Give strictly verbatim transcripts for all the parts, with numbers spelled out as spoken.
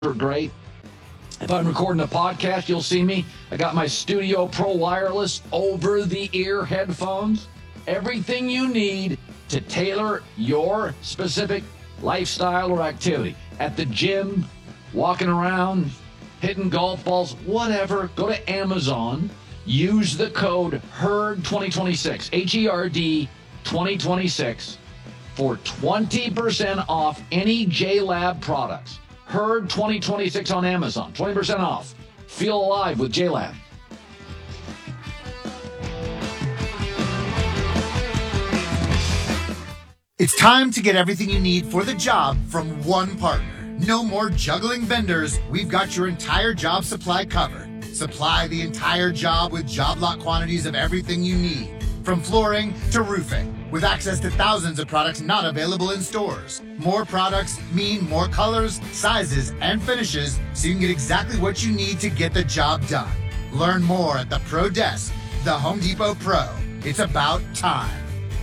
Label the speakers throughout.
Speaker 1: are great. If I'm recording a podcast, you'll see me. I got my Studio Pro wireless over-the-ear headphones. Everything you need to tailor your specific lifestyle or activity. At the gym, walking around, hitting golf balls, whatever. Go to Amazon. Use the code HERD twenty twenty-six, H E R D twenty twenty-six, for twenty percent off any J-Lab products. HERD twenty twenty-six on Amazon, twenty percent off. Feel alive with J-Lab.
Speaker 2: It's time to get everything you need for the job from one partner. No more juggling vendors. We've got your entire job supply covered. Supply the entire job with job lot quantities of everything you need, from flooring to roofing, with access to thousands of products not available in stores. More products mean more colors, sizes, and finishes, so you can get exactly what you need to get the job done. Learn more at the Pro Desk, the Home Depot Pro. It's about time.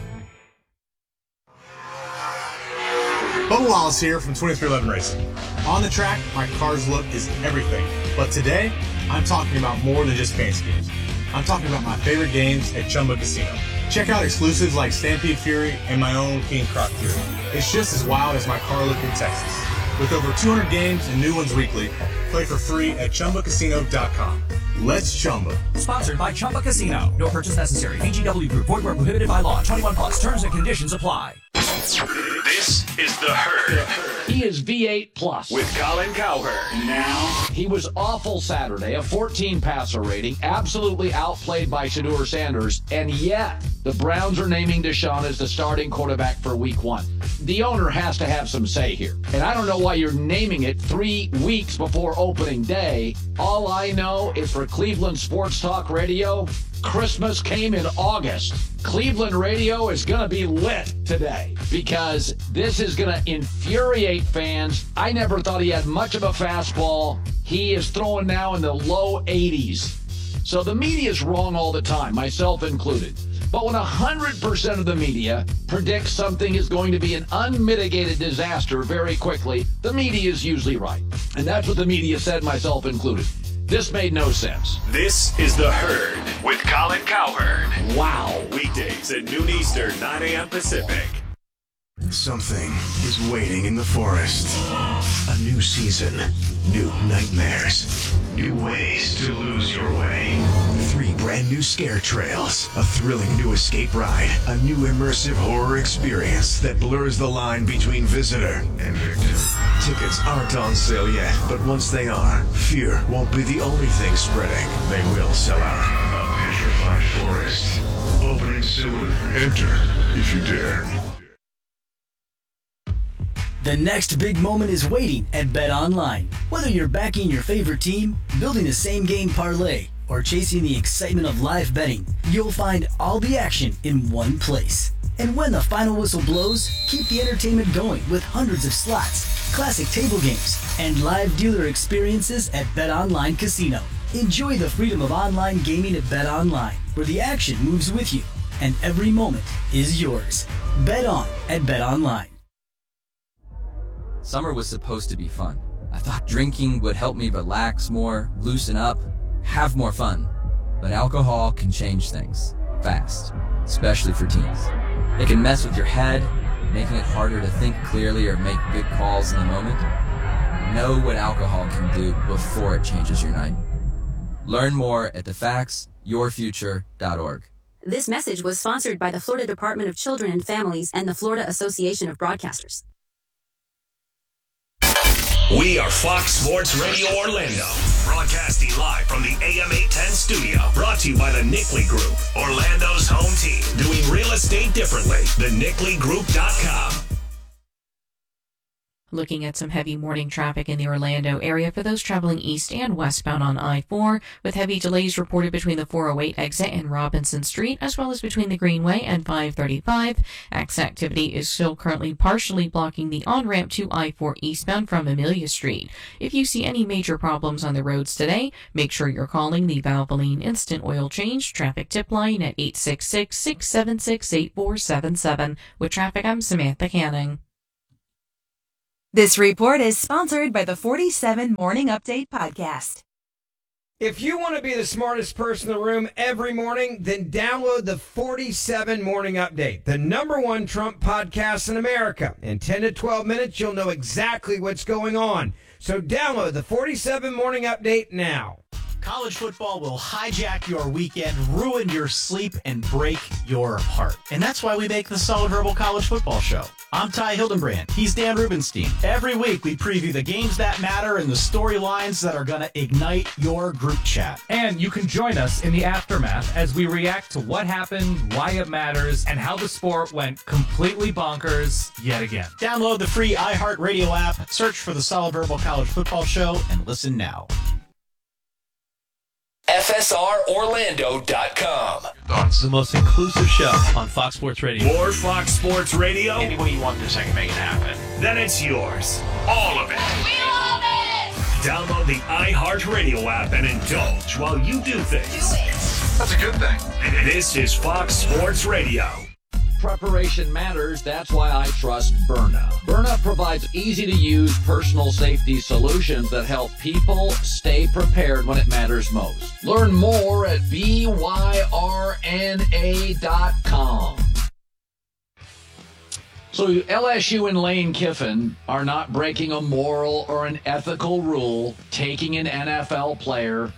Speaker 3: Bubba Wallace here from twenty-three eleven Racing. On the track, my car's look is everything. But today, I'm talking about more than just fancy games. I'm talking about my favorite games at Chumba Casino. Check out exclusives like Stampede Fury and my own King Croc Fury. It's just as wild as my car look in Texas. With over two hundred games and new ones weekly, play for free at Chumba Casino dot com. Let's Chumba.
Speaker 4: Sponsored by Chumba Casino. No purchase necessary. V G W Group. Void where prohibited by law. twenty-one plus. Terms and conditions apply.
Speaker 5: This is The Herd.
Speaker 1: He is V eight plus.
Speaker 5: With Colin Cowherd. Now.
Speaker 1: He was awful Saturday, a fourteen passer rating, absolutely outplayed by Shedeur Sanders, and yet the Browns are naming Deshaun as the starting quarterback for week one. The owner has to have some say here. And I don't know why you're naming it three weeks before opening day. All I know is for Cleveland Sports Talk Radio, Christmas came in August. Cleveland radio is going to be lit today because this is going to infuriate fans. I never thought he had much of a fastball. He is throwing now in the low eighties. So the media is wrong all the time, myself included. But when one hundred percent of the media predicts something is going to be an unmitigated disaster very quickly, the media is usually right. And that's what the media said, myself included. This made no sense.
Speaker 5: This is The Herd with Colin Cowherd.
Speaker 1: Wow.
Speaker 5: Weekdays at noon Eastern, nine a.m. Pacific.
Speaker 6: Something is waiting in the forest. A new season, new nightmares, new ways to lose your way. Three brand new scare trails, a thrilling new escape ride, a new immersive horror experience that blurs the line between visitor and victim. Tickets aren't on sale yet, but once they are, fear won't be the only thing spreading. They will sell out. A petrified forest. Opening soon. Enter if you dare.
Speaker 7: The next big moment is waiting at BetOnline. Whether you're backing your favorite team, building a same-game parlay, or chasing the excitement of live betting, you'll find all the action in one place. And when the final whistle blows, keep the entertainment going with hundreds of slots, classic table games, and live dealer experiences at BetOnline Casino. Enjoy the freedom of online gaming at BetOnline, where the action moves with you, and every moment is yours. Bet on at BetOnline.
Speaker 8: Summer was supposed to be fun. I thought drinking would help me relax more, loosen up, have more fun. But alcohol can change things fast, especially for teens. It can mess with your head, making it harder to think clearly or make good calls in the moment. Know what alcohol can do before it changes your night. Learn more at the facts your future dot org.
Speaker 9: This message was sponsored by the Florida Department of Children and Families and the Florida Association of Broadcasters.
Speaker 5: We are Fox Sports Radio Orlando, broadcasting live from the A M eight ten studio, brought to you by the Nickley Group, Orlando's home team, doing real estate differently. the nickley group dot com.
Speaker 10: Looking at some heavy morning traffic in the Orlando area for those traveling east and westbound on I four, with heavy delays reported between the four oh eight exit and Robinson Street, as well as between the Greenway and five thirty-five. X activity is still currently partially blocking the on-ramp to I four eastbound from Amelia Street. If you see any major problems on the roads today, make sure you're calling the Valvoline Instant Oil Change traffic tip line at eight six six, six seven six, eight four seven seven. With traffic, I'm Samantha Canning.
Speaker 11: This report is sponsored by the forty-seven Morning Update podcast.
Speaker 12: If you want to be the smartest person in the room every morning, then download the forty-seven Morning Update, the number one Trump podcast in America. In ten to twelve minutes, you'll know exactly what's going on. So download the forty-seven Morning Update now.
Speaker 13: College football will hijack your weekend, ruin your sleep, and break your heart. And that's why we make the Solid Verbal College Football Show. I'm Ty Hildenbrand. He's Dan Rubenstein. Every week, we preview the games that matter and the storylines that are going to ignite your group chat.
Speaker 14: And you can join us in the aftermath as we react to what happened, why it matters, and how the sport went completely bonkers yet again.
Speaker 13: Download the free iHeartRadio app, search for the Solid Verbal College Football Show, and listen now.
Speaker 5: F S R Orlando dot com.
Speaker 15: It's the most inclusive show on Fox Sports Radio.
Speaker 5: More Fox Sports Radio.
Speaker 15: Any way you want this, I can make it happen.
Speaker 5: Then it's yours. All of it.
Speaker 16: We love it!
Speaker 5: Download the iHeartRadio app and indulge while you do things.
Speaker 16: Do it.
Speaker 5: That's a good thing. This is Fox Sports Radio.
Speaker 1: Preparation matters. That's why I trust Byrna. Byrna provides easy-to-use personal safety solutions that help people stay prepared when it matters most. Learn more at B Y R N A dot com. So L S U and Lane Kiffin are not breaking a moral or an ethical rule, taking an N F L player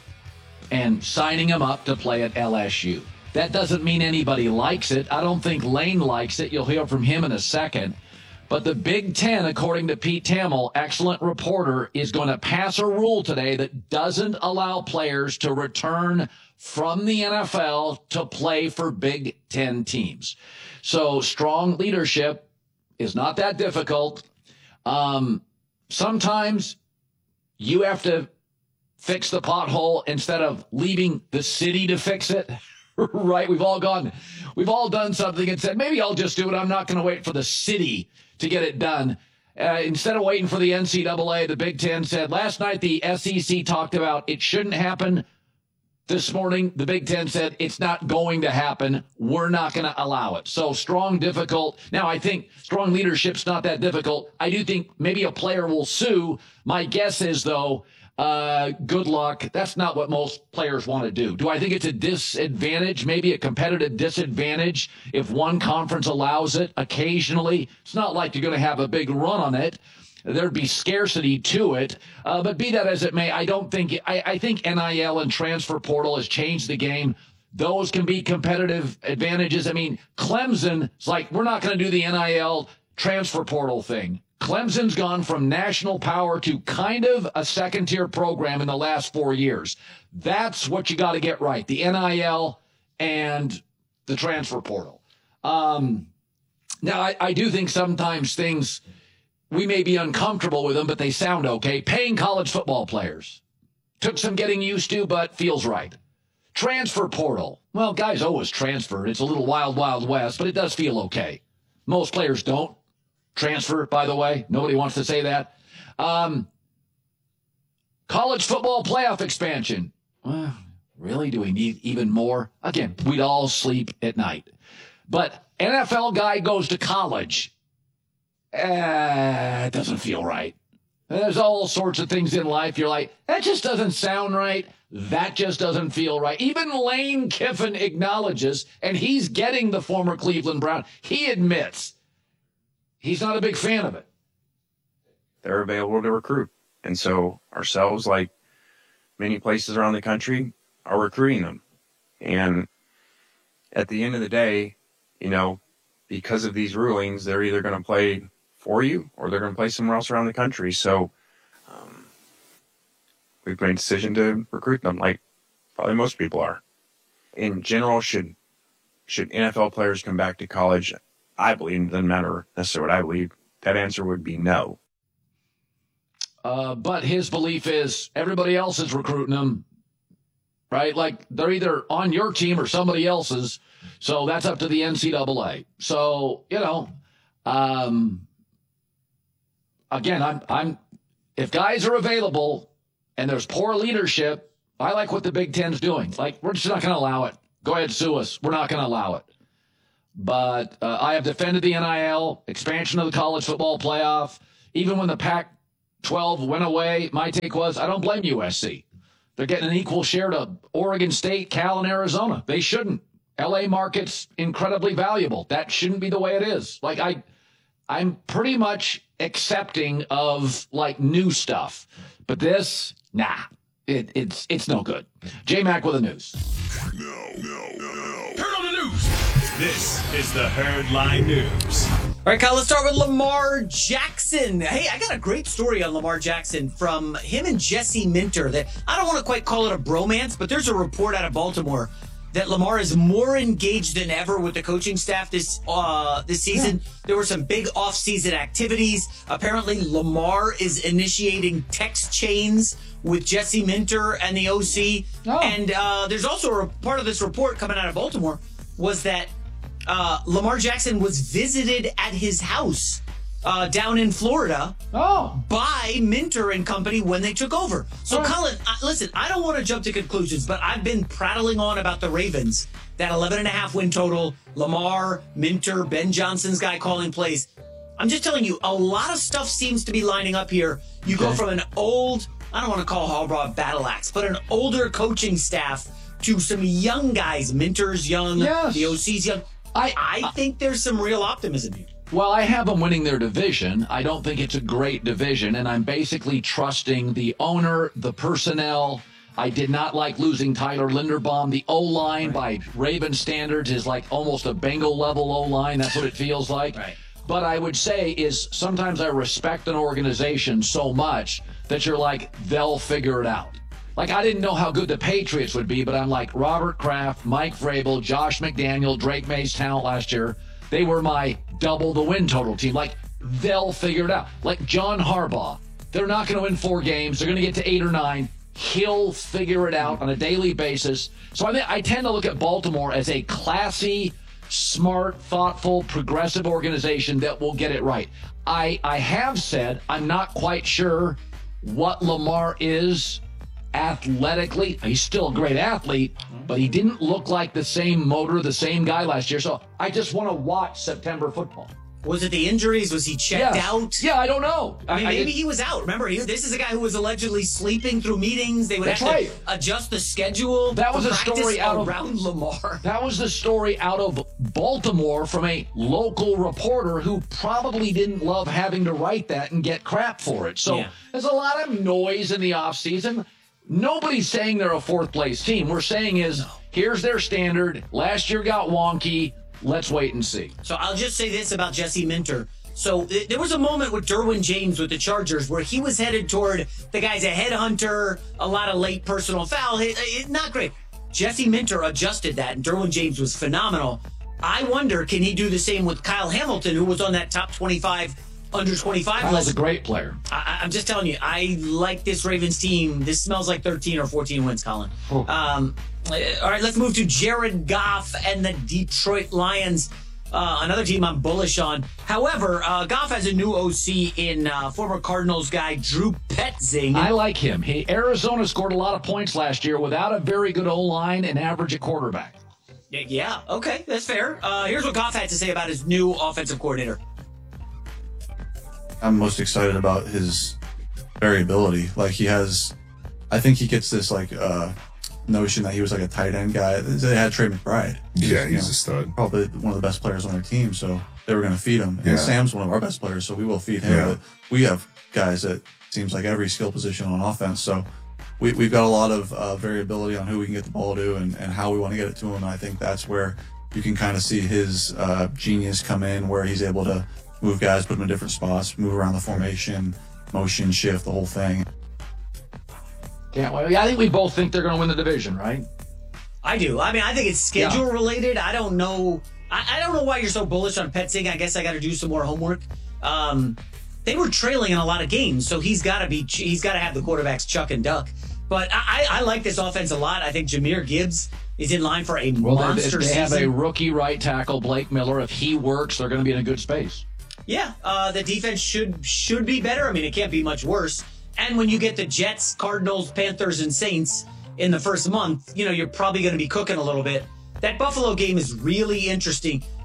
Speaker 1: and signing him up to play at L S U. That doesn't mean anybody likes it. I don't think Lane likes it. You'll hear from him in a second. But the Big Ten, according to Pete Thamel, excellent reporter, is going to pass a rule today that doesn't allow players to return from the N F L to play for Big Ten teams. So strong leadership is not that difficult. Um, sometimes you have to fix the pothole instead of leaving the city to fix it. Right? We've all gone, we've all done something and said, maybe I'll just do it. I'm not going to wait for the city to get it done. Uh, instead of waiting for the N C double A, the Big Ten said last night the S E C talked about it shouldn't happen. This morning, the Big Ten said it's not going to happen. We're not going to allow it. So strong, difficult. Now, I think strong leadership's not that difficult. I do think maybe a player will sue. My guess is, though, Uh, good luck. That's not what most players want to do. Do I think it's a disadvantage, maybe a competitive disadvantage if one conference allows it occasionally? It's not like you're going to have a big run on it. There'd be scarcity to it. Uh, but be that as it may, I don't think, I, I think N I L and transfer portal has changed the game. Those can be competitive advantages. I mean, Clemson's like, we're not going to do the N I L transfer portal thing. Clemson's gone from national power to kind of a second-tier program in the last four years. That's what you got to get right, the N I L and the transfer portal. Um, now, I, I do think sometimes things, we may be uncomfortable with them, but they sound okay. Paying college football players. Took some getting used to, but feels right. Transfer portal. Well, guys always transfer. It's a little wild, wild west, but it does feel okay. Most players don't transfer, by the way. Nobody wants to say that. Um, college football playoff expansion. Well, really? Do we need even more? Again, we'd all sleep at night. But N F L guy goes to college. Eh, it doesn't feel right. There's all sorts of things in life. You're like, that just doesn't sound right. That just doesn't feel right. Even Lane Kiffin acknowledges, and he's getting the former Cleveland Brown. He admits he's not a big fan of it.
Speaker 17: They're available to recruit. And so ourselves, like many places around the country, are recruiting them. And at the end of the day, you know, because of these rulings, they're either going to play for you or they're going to play somewhere else around the country. So um, we've made a decision to recruit them, like probably most people are. In general, should should N F L players come back to college? I believe, it doesn't matter necessarily what I believe, that answer would be no.
Speaker 1: Uh, but his belief is everybody else is recruiting them, right? Like they're either on your team or somebody else's. So that's up to the N C double A. So, you know, um, again, I'm, I'm, if guys are available and there's poor leadership, I like what the Big Ten's doing. Like, we're just not going to allow it. Go ahead, sue us. We're not going to allow it. But uh, I have defended the N I L, expansion of the college football playoff. even when the Pac twelve went away, my take was I don't blame U S C. They're getting an equal share to Oregon State, Cal, and Arizona. They shouldn't. L A market's incredibly valuable. That shouldn't be the way it is. Like I, I'm pretty much accepting of like new stuff, but this, nah, it, it's it's no good. J Mac with the news.
Speaker 5: No, no, no, no. Turn on the news. This is the Herdline News.
Speaker 16: All right, Kyle, let's start with Lamar Jackson. Hey, I got a great story on Lamar Jackson from him and Jesse Minter. That I don't want to quite call it a bromance, but there's a report out of Baltimore that Lamar is more engaged than ever with the coaching staff this uh, this season. Yeah. There were some big off-season activities. Apparently, Lamar is initiating text chains with Jesse Minter and the O C. Oh. And uh, there's also a part of this report coming out of Baltimore was that uh, Lamar Jackson was visited at his house uh, down in Florida
Speaker 1: oh.
Speaker 16: by Minter and company when they took over. So, oh. Colin, uh, listen, I don't want to jump to conclusions, but I've been prattling on about the Ravens, that eleven and a half win total, Lamar, Minter, Ben Johnson's guy calling plays. I'm just telling you, a lot of stuff seems to be lining up here. You okay. go from an old, I don't want to call Harbaugh a battle axe, but an older coaching staff to some young guys. Minter's young,
Speaker 1: yes.
Speaker 16: the O C's young. I, I think there's some real optimism here.
Speaker 1: Well, I have them winning their division. I don't think it's a great division, and I'm basically trusting the owner, the personnel. I did not like losing Tyler Linderbaum. The O-line right. by Raven standards is like almost a Bengal-level O-line. That's what it feels like.
Speaker 16: Right.
Speaker 1: But I would say is sometimes I respect an organization so much that you're like, they'll figure it out. Like, I didn't know how good the Patriots would be, but I'm like, Robert Kraft, Mike Vrabel, Josh McDaniel, Drake May's talent last year, they were my double the win total team. Like, they'll figure it out. Like John Harbaugh, they're not going to win four games. They're going to get to eight or nine. He'll figure it out on a daily basis. So I, mean, I tend to look at Baltimore as a classy, smart, thoughtful, progressive organization that will get it right. I, I have said I'm not quite sure what Lamar is athletically. He's still a great athlete, but he didn't look like the same motor, the same guy last year. So I just want to watch September football.
Speaker 16: Was it the injuries? Was he checked
Speaker 1: yes.
Speaker 16: out?
Speaker 1: Yeah, I don't know.
Speaker 16: I mean,
Speaker 1: I,
Speaker 16: maybe
Speaker 1: I
Speaker 16: he was out. Remember, he, this is a guy who was allegedly sleeping through meetings. They would
Speaker 1: That's
Speaker 16: have to
Speaker 1: right.
Speaker 16: adjust the schedule.
Speaker 1: That was a story out of
Speaker 16: around Lamar.
Speaker 1: That was the story out of Baltimore from a local reporter who probably didn't love having to write that and get crap for it. So
Speaker 16: yeah.
Speaker 1: there's a lot of noise in the offseason. Nobody's saying they're a fourth place team. We're saying is no. here's their standard. Last year got wonky. Let's wait and see.
Speaker 16: So I'll just say this about Jesse Minter. So th- there was a moment with Derwin James with the Chargers where he was headed toward the guy's a headhunter, a lot of late personal foul hit. It, not great. Jesse Minter adjusted that, and Derwin James was phenomenal. I wonder, can he do the same with Kyle Hamilton, who was on that top twenty-five, under twenty-five
Speaker 1: Kyle's
Speaker 16: list?
Speaker 1: a great player.
Speaker 16: I, I'm just telling you, I like this Ravens team. This smells like thirteen or fourteen wins, Colin.
Speaker 1: Oh.
Speaker 16: Um, all right, let's move to Jared Goff and the Detroit Lions. Uh, another team I'm bullish on. However, uh, Goff has a new O C in uh, former Cardinals guy Drew Petzing.
Speaker 1: I like him. He Arizona scored a lot of points last year without a very good O-line and average at quarterback.
Speaker 16: Yeah, okay, that's fair. Uh, here's what Goff had to say about his new offensive coordinator.
Speaker 18: I'm most excited about his variability. Like he has, I think he gets this like uh, notion that he was like a tight end guy. They had Trey McBride. He's,
Speaker 19: yeah, he's
Speaker 18: you know,
Speaker 19: a stud.
Speaker 18: Probably one of the best players on their team, so they were going to feed him. And
Speaker 19: yeah.
Speaker 18: Sam's one of our best players, so we will feed him.
Speaker 19: Yeah.
Speaker 18: But we have guys that seems like every skill position on offense, so we, we've got a lot of uh, variability on who we can get the ball to and, and how we want to get it to him. And I think that's where you can kind of see his uh, genius come in, where he's able to move guys, put them in different spots, move around the formation, motion, shift, the whole thing.
Speaker 1: Can't wait. I think we both think they're going to win the division, right?
Speaker 16: I do. I mean, I think it's schedule
Speaker 1: Yeah.
Speaker 16: related. I don't know. I, I don't know why you're so bullish on Petzing. I guess I got to do some more homework. Um, they were trailing in a lot of games, so he's got to be. He's got to have the quarterbacks chuck and duck. But I, I like this offense a lot. I think Jahmyr Gibbs is in line for a
Speaker 1: Well, they,
Speaker 16: monster
Speaker 1: they
Speaker 16: season.
Speaker 1: have a rookie right tackle, Blake Miller. If he works, they're going to be in a good space.
Speaker 16: Yeah, uh, the defense should should be better. I mean, it can't be much worse. And when you get the Jets, Cardinals, Panthers, and Saints in the first month, you know, you're probably going to be cooking a little bit. That Buffalo game is really interesting.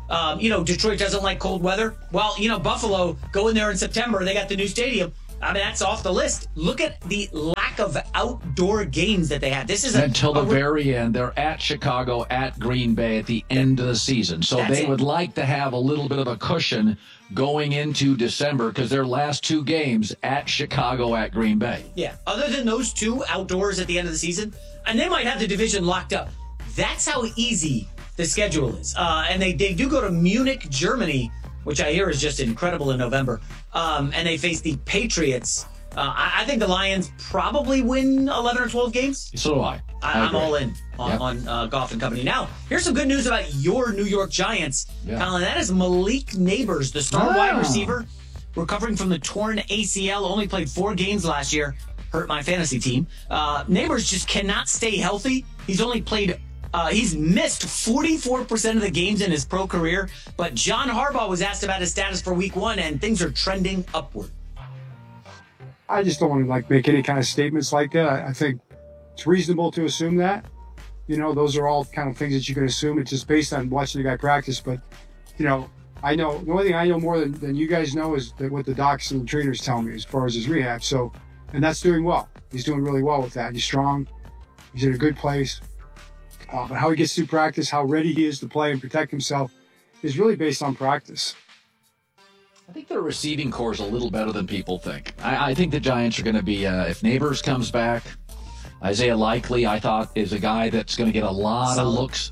Speaker 16: Um, you know, Detroit doesn't like cold weather. Well, you know, Buffalo, go in there in September. They got the new stadium. I mean, that's off the list. Look at the lack of outdoor games that they had. This is a,
Speaker 1: until the
Speaker 16: a,
Speaker 1: very end. They're at Chicago, at Green Bay at the end of the season. So they it. would like to have a little bit of a cushion going into December because their last two games at Chicago, at Green Bay.
Speaker 16: Yeah. Other than those two outdoors at the end of the season, and they might have the division locked up. That's how easy the schedule is. Uh, and they, they do go to Munich, Germany, which I hear is just incredible in November. Um, and they face the Patriots. Uh, I, I think the Lions probably win eleven or twelve games.
Speaker 1: So do I.
Speaker 16: I I'm all in on,
Speaker 1: yep.
Speaker 16: on uh, Goff and company. Now, here's some good news about your New York Giants.
Speaker 1: Yeah.
Speaker 16: Colin, that is Malik Neighbors, the star
Speaker 1: wow.
Speaker 16: wide receiver, recovering from the torn A C L. Only played four games last year. Hurt my fantasy team. Uh, Neighbors just cannot stay healthy. He's only played... Uh, he's missed forty-four percent of the games in his pro career, but John Harbaugh was asked about his status for week one, and things are trending upward.
Speaker 19: I just don't want to like make any kind of statements like that. I, I think it's reasonable to assume that. You know, those are all kind of things that you can assume. It's just based on watching the guy practice. But, you know, I know the only thing I know more than, than you guys know is that what the docs and the trainers tell me as far as his rehab. So, and that's doing well. He's doing really well with that. He's strong. He's in a good place. Uh, but how he gets through practice, how ready he is to play and protect himself is really based on practice.
Speaker 1: I think their receiving core is a little better than people think. I, I think the Giants are going to be, uh, if Neighbors comes back, Isaiah Likely, I thought, is a guy that's going to get a lot
Speaker 16: Solid.
Speaker 1: of looks.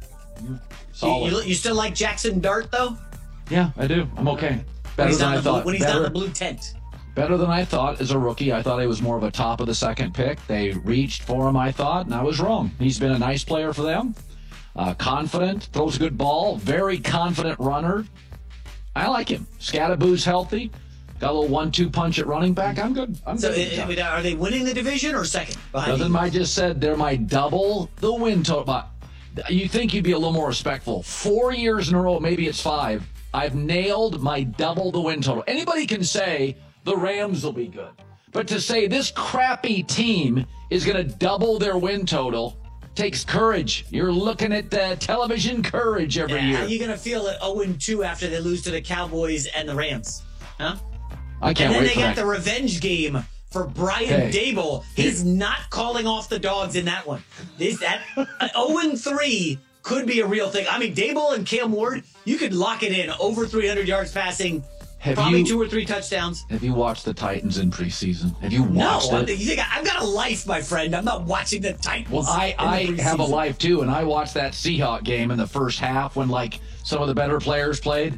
Speaker 16: You, you, you still like Jackson Dart, though?
Speaker 1: Yeah, I do. I'm okay. Better
Speaker 16: When he's,
Speaker 1: than
Speaker 16: down
Speaker 1: I
Speaker 16: the,
Speaker 1: thought.
Speaker 16: blue, when he's
Speaker 1: better,
Speaker 16: down the blue tent.
Speaker 1: better than I thought as a rookie. I thought he was more of a top of the second pick. They reached for him, I thought, and I was wrong. He's been a nice player for them. Uh, confident, throws a good ball, very confident runner. I like him. Scattaboo's healthy. Got a little one two punch at running back. I'm good. I'm
Speaker 16: So,
Speaker 1: good.
Speaker 16: it, it, are they winning the division or second? Behind
Speaker 1: Doesn't
Speaker 16: you?
Speaker 1: I just said they're my double the win total? But you think you'd be a little more respectful. Four years in a row, maybe it's five. I've nailed my double the win total. Anybody can say the Rams will be good. But to say this crappy team is going to double their win total takes courage. You're looking at uh, television courage every
Speaker 16: yeah,
Speaker 1: year.
Speaker 16: How are you going to feel at oh and two after they lose to the Cowboys and the Rams? Huh?
Speaker 1: I can't
Speaker 16: and then
Speaker 1: wait
Speaker 16: they
Speaker 1: for
Speaker 16: got
Speaker 1: that.
Speaker 16: the revenge game for Brian
Speaker 1: Hey.
Speaker 16: Dable. He's not calling off the dogs in that one. This that oh and three could be a real thing. I mean, Dable and Cam Ward, you could lock it in over three hundred yards passing,
Speaker 1: Have
Speaker 16: probably
Speaker 1: you-
Speaker 16: two or three touchdowns.
Speaker 1: Have you watched the Titans in preseason? Have you
Speaker 16: No,
Speaker 1: watched
Speaker 16: I'm-
Speaker 1: it?
Speaker 16: you think I, I've got a life, my friend. I'm not watching the Titans.
Speaker 1: Well, I,
Speaker 16: in the
Speaker 1: I have a
Speaker 16: preseason.
Speaker 1: life too, and I watched that Seahawk game in the first half when like some of the better players played.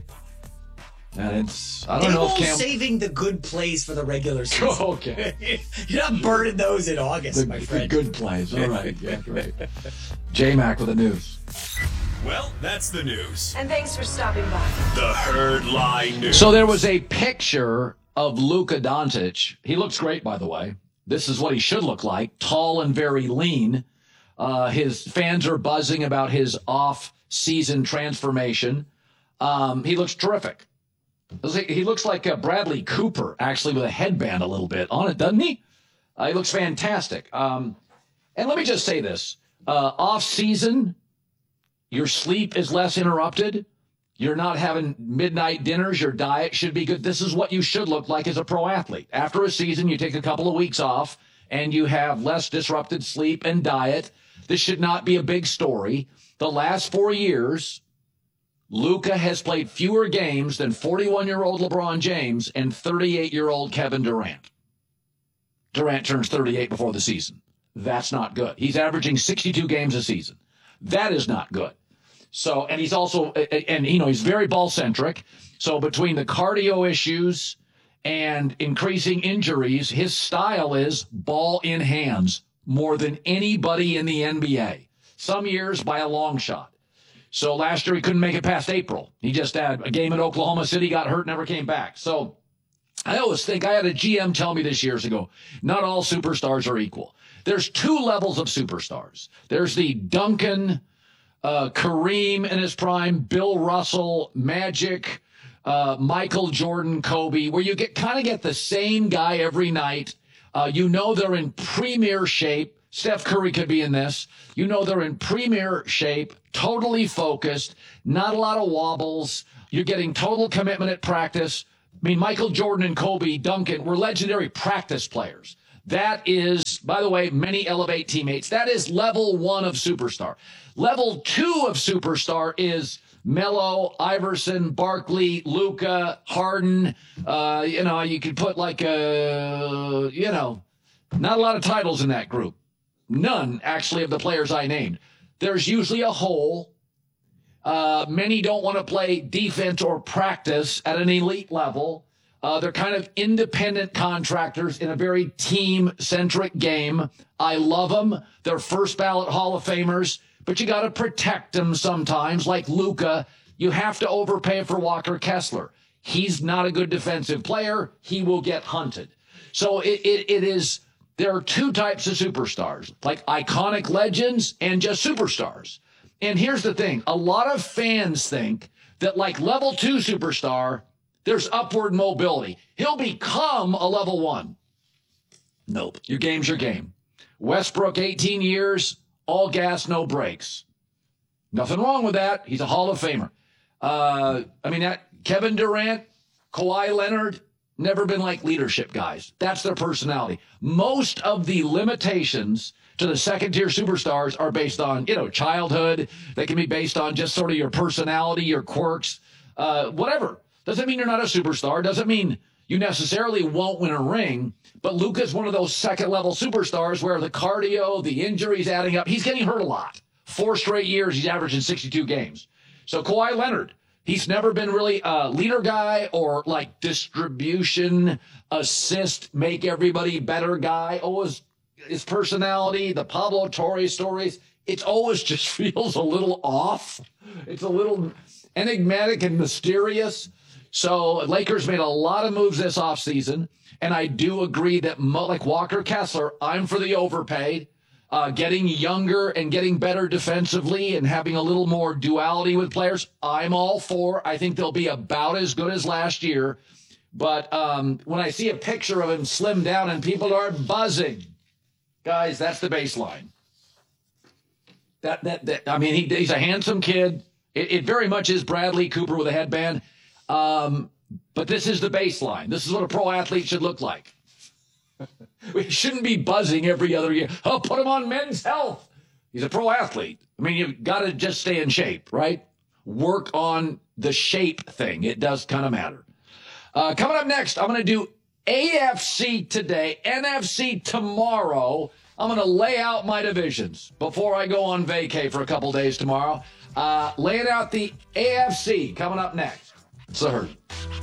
Speaker 1: And it's I don't know if
Speaker 16: Dable's
Speaker 1: Cam.
Speaker 16: saving the good plays for the regular season.
Speaker 1: Okay.
Speaker 16: You're not burning those in August,
Speaker 1: The,
Speaker 16: my
Speaker 1: the
Speaker 16: friend.
Speaker 1: good plays. All right. Yeah, great. J-Mac with the news.
Speaker 5: Well, that's the news.
Speaker 20: And thanks for stopping by.
Speaker 5: The Herd Line News.
Speaker 1: So there was a picture of Luka Doncic. He looks great, by the way. This is what he should look like, tall and very lean. Uh, his fans are buzzing about his off-season transformation. Um, he looks terrific. He looks like uh, Bradley Cooper, actually, with a headband a little bit on it, doesn't he? Uh, he looks fantastic. Um, and let me just say this. Uh, off-season, your sleep is less interrupted. You're not having midnight dinners. Your diet should be good. This is what you should look like as a pro athlete. After a season, you take a couple of weeks off, and you have less disrupted sleep and diet. This should not be a big story. The last four years, Luka has played fewer games than forty-one-year-old LeBron James and thirty-eight-year-old Kevin Durant. Durant turns thirty-eight before the season. That's not good. He's averaging sixty-two games a season. That is not good. So, and he's also, and you know, he's very ball-centric. So between the cardio issues and increasing injuries, his style is ball in hands more than anybody in the N B A. Some years by a long shot. So last year he couldn't make it past April. He just had a game in Oklahoma City, got hurt, never came back. So I always think, I had a G M tell me this years ago, not all superstars are equal. There's two levels of superstars. There's the Duncan, uh, Kareem in his prime, Bill Russell, Magic, uh, Michael Jordan, Kobe, where you get kind of get the same guy every night. Uh, you know they're in premier shape, Steph Curry could be in this. You know they're in premier shape, totally focused, not a lot of wobbles. You're getting total commitment at practice. I mean, Michael Jordan and Kobe Duncan were legendary practice players. That is, by the way, many elevate teammates. That is level one of superstar. Level two of superstar is Melo, Iverson, Barkley, Luka, Harden. Uh, you know, you could put like a, you know, not a lot of titles in that group. None, actually, of the players I named. There's usually a hole. Uh, many don't want to play defense or practice at an elite level. Uh, they're kind of independent contractors in a very team-centric game. I love them. They're first-ballot Hall of Famers, but you got to protect them sometimes. Like Luka, you have to overpay for Walker Kessler. He's not a good defensive player. He will get hunted. So it, it, it is... There are two types of superstars, like iconic legends and just superstars. And here's the thing. A lot of fans think that like level two superstar, there's upward mobility. He'll become a level one. Nope. Your game's your game. Westbrook, eighteen years, all gas, no brakes. Nothing wrong with that. He's a Hall of Famer. Uh, I mean, that Kevin Durant, Kawhi Leonard, never been like leadership guys. That's their personality. Most of the limitations to the second-tier superstars are based on, you know, childhood. They can be based on just sort of your personality, your quirks, uh, whatever. Doesn't mean you're not a superstar. Doesn't mean you necessarily won't win a ring. But Luka's one of those second-level superstars where the cardio, the injuries adding up. He's getting hurt a lot. Four straight years, he's averaging sixty-two games. So Kawhi Leonard, he's never been really a leader guy or like distribution, assist, make everybody better guy. Always his personality, the Pablo Torre stories, it always just feels a little off. It's a little enigmatic and mysterious. So Lakers made a lot of moves this offseason, and I do agree that, mo- like Walker Kessler, I'm for the overpaid. Uh, getting younger and getting better defensively and having a little more duality with players, I'm all for. I think they'll be about as good as last year. But um, when I see a picture of him slimmed down and people are buzzing, guys, that's the baseline. That that, that I mean, he, he's a handsome kid. It, it very much is Bradley Cooper with a headband. Um, but this is the baseline. This is what a pro athlete should look like. We shouldn't be buzzing every other year. Oh, put him on Men's Health. He's a pro athlete. I mean, you've got to just stay in shape, right? Work on the shape thing. It does kind of matter. Uh, coming up next, I'm going to do A F C today, N F C tomorrow. I'm going to lay out my divisions before I go on vacay for a couple days tomorrow. Uh, laying out the A F C coming up next. It's The Herd.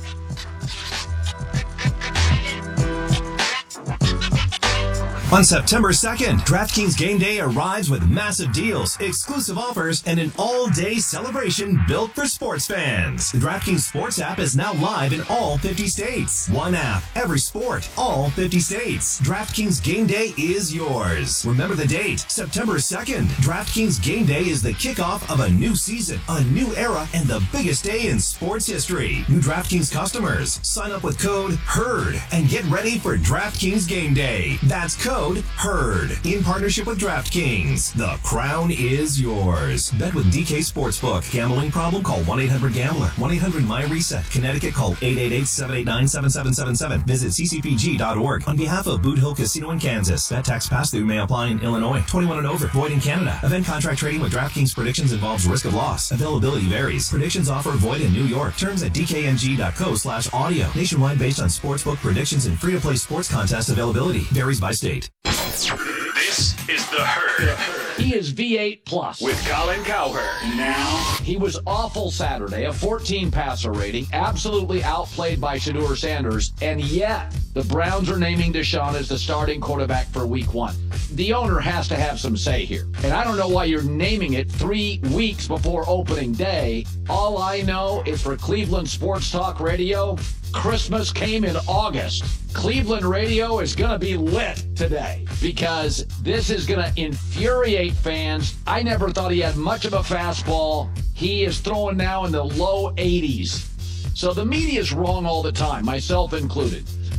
Speaker 5: On September second, DraftKings Game Day arrives with massive deals, exclusive offers, and an all-day celebration built for sports fans. The DraftKings Sports app is now live in all fifty states. One app, every sport, all fifty states. DraftKings Game Day is yours. Remember the date, September second. DraftKings Game Day is the kickoff of a new season, a new era, and the biggest day in sports history. New DraftKings customers, sign up with code HERD and get ready for DraftKings Game Day. That's code HERD in partnership with DraftKings. The crown is yours. Bet with D K Sportsbook. Gambling problem? Call one eight hundred gambler. one eight hundred my reset. Connecticut, call eight eight eight, seven eight nine, seven seven seven seven. Visit c c p g dot org. On behalf of Boot Hill Casino in Kansas. Bet tax pass-through may apply in Illinois. twenty-one and over. Void in Canada. Event contract trading with DraftKings predictions involves risk of loss. Availability varies. Predictions offer void in New York. Terms at d k n g dot co slash audio. Nationwide based on sportsbook predictions and free-to-play sports contest availability. Varies by state. This is The Herd.
Speaker 1: He is V eight plus.
Speaker 5: With Colin Cowherd.
Speaker 1: Now, he was awful Saturday, a fourteen passer rating, absolutely outplayed by Shedeur Sanders, and yet the Browns are naming Deshaun as the starting quarterback for week one. The owner has to have some say here, and I don't know why you're naming it three weeks before opening day. All I know is for Cleveland Sports Talk Radio, Christmas came in August. Cleveland radio is going to be lit today because this is going to infuriate fans. I never thought he had much of a fastball. He is throwing now in the low eighties. So the media is wrong all the time, myself included.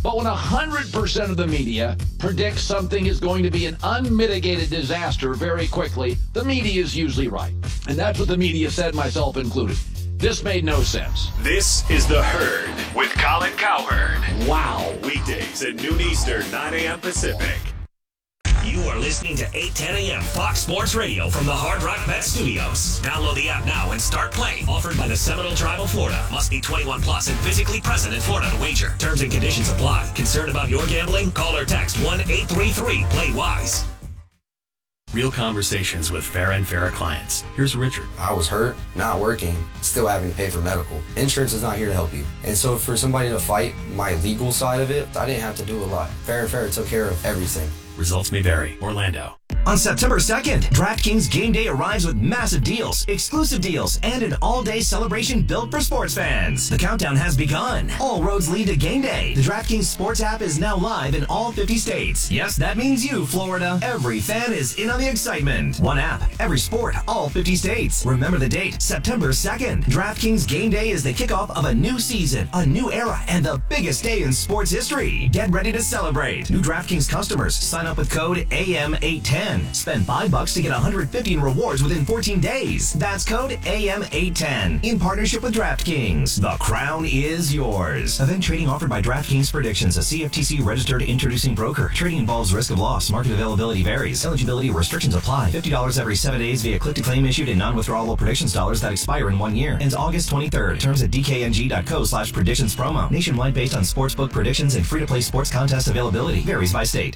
Speaker 1: But when one hundred percent of the media predicts something is going to be an unmitigated disaster very quickly, the media is usually right. And that's what the media said, myself included. This made no sense.
Speaker 5: This is The Herd with Colin Cowherd.
Speaker 1: Wow.
Speaker 5: Weekdays at noon Eastern, nine a.m. Pacific. You are listening to eight ten a.m. Fox Sports Radio from the Hard Rock Bet Studios. Download the app now and start playing. Offered by the Seminole Tribe of Florida. Must be twenty-one plus and physically present in Florida to wager. Terms and conditions apply. Concerned about your gambling? Call or text one eight three three play wise.
Speaker 20: Real conversations with Farah and Farah clients. Here's Richard.
Speaker 21: I was hurt, not working, still having to pay for medical. Insurance is not here to help you. And so for somebody to fight my legal side of it, I didn't have to do a lot. Farah and Farah took care of everything.
Speaker 20: Results may vary. Orlando.
Speaker 22: On September second, DraftKings Game Day arrives with massive deals, exclusive deals, and an all-day celebration built for sports fans. The countdown has begun. All roads lead to Game Day. The DraftKings Sports app is now live in all fifty states. Yes, that means you, Florida. Every fan is in on the excitement. One app, every sport, all fifty states. Remember the date, September second. DraftKings Game Day is the kickoff of a new season, a new era, and the biggest day in sports history. Get ready to celebrate. New DraftKings customers, sign up with code A M eight ten. Spend five bucks to get one hundred fifty in rewards within fourteen days. That's code A M eight ten. In partnership with DraftKings. The crown is yours. Event trading offered by DraftKings Predictions, a C F T C registered introducing broker. Trading involves risk of loss. Market availability varies. Eligibility restrictions apply. fifty dollars every seven days via click-to-claim issued in non-withdrawable predictions dollars that expire in one year. Ends August twenty-third. Terms at dkng.co slash predictions promo. Nationwide based on sportsbook predictions and free-to-play sports contest availability. Varies by state.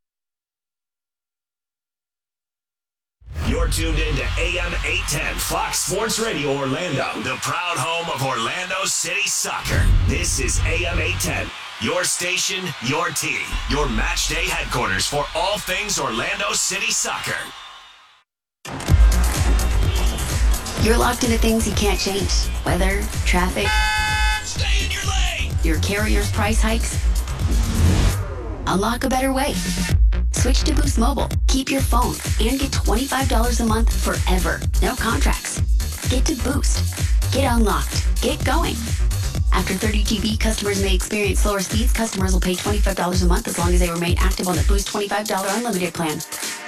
Speaker 5: You're tuned in to A M eight ten Fox Sports Radio Orlando, the proud home of Orlando City Soccer. This is A M eight ten, your station, your team, your match day headquarters for all things Orlando City Soccer.
Speaker 23: You're locked into things you can't change. Weather, traffic.
Speaker 5: Stay in your lane!
Speaker 23: Your carrier's price hikes. Unlock a better way. Switch to Boost Mobile. Keep your phone and get twenty-five dollars a month forever. No contracts. Get to Boost. Get unlocked. Get going. After thirty G B, customers may experience slower speeds. Customers will pay twenty-five dollars a month as long as they remain active on the Boost twenty-five dollars unlimited plan.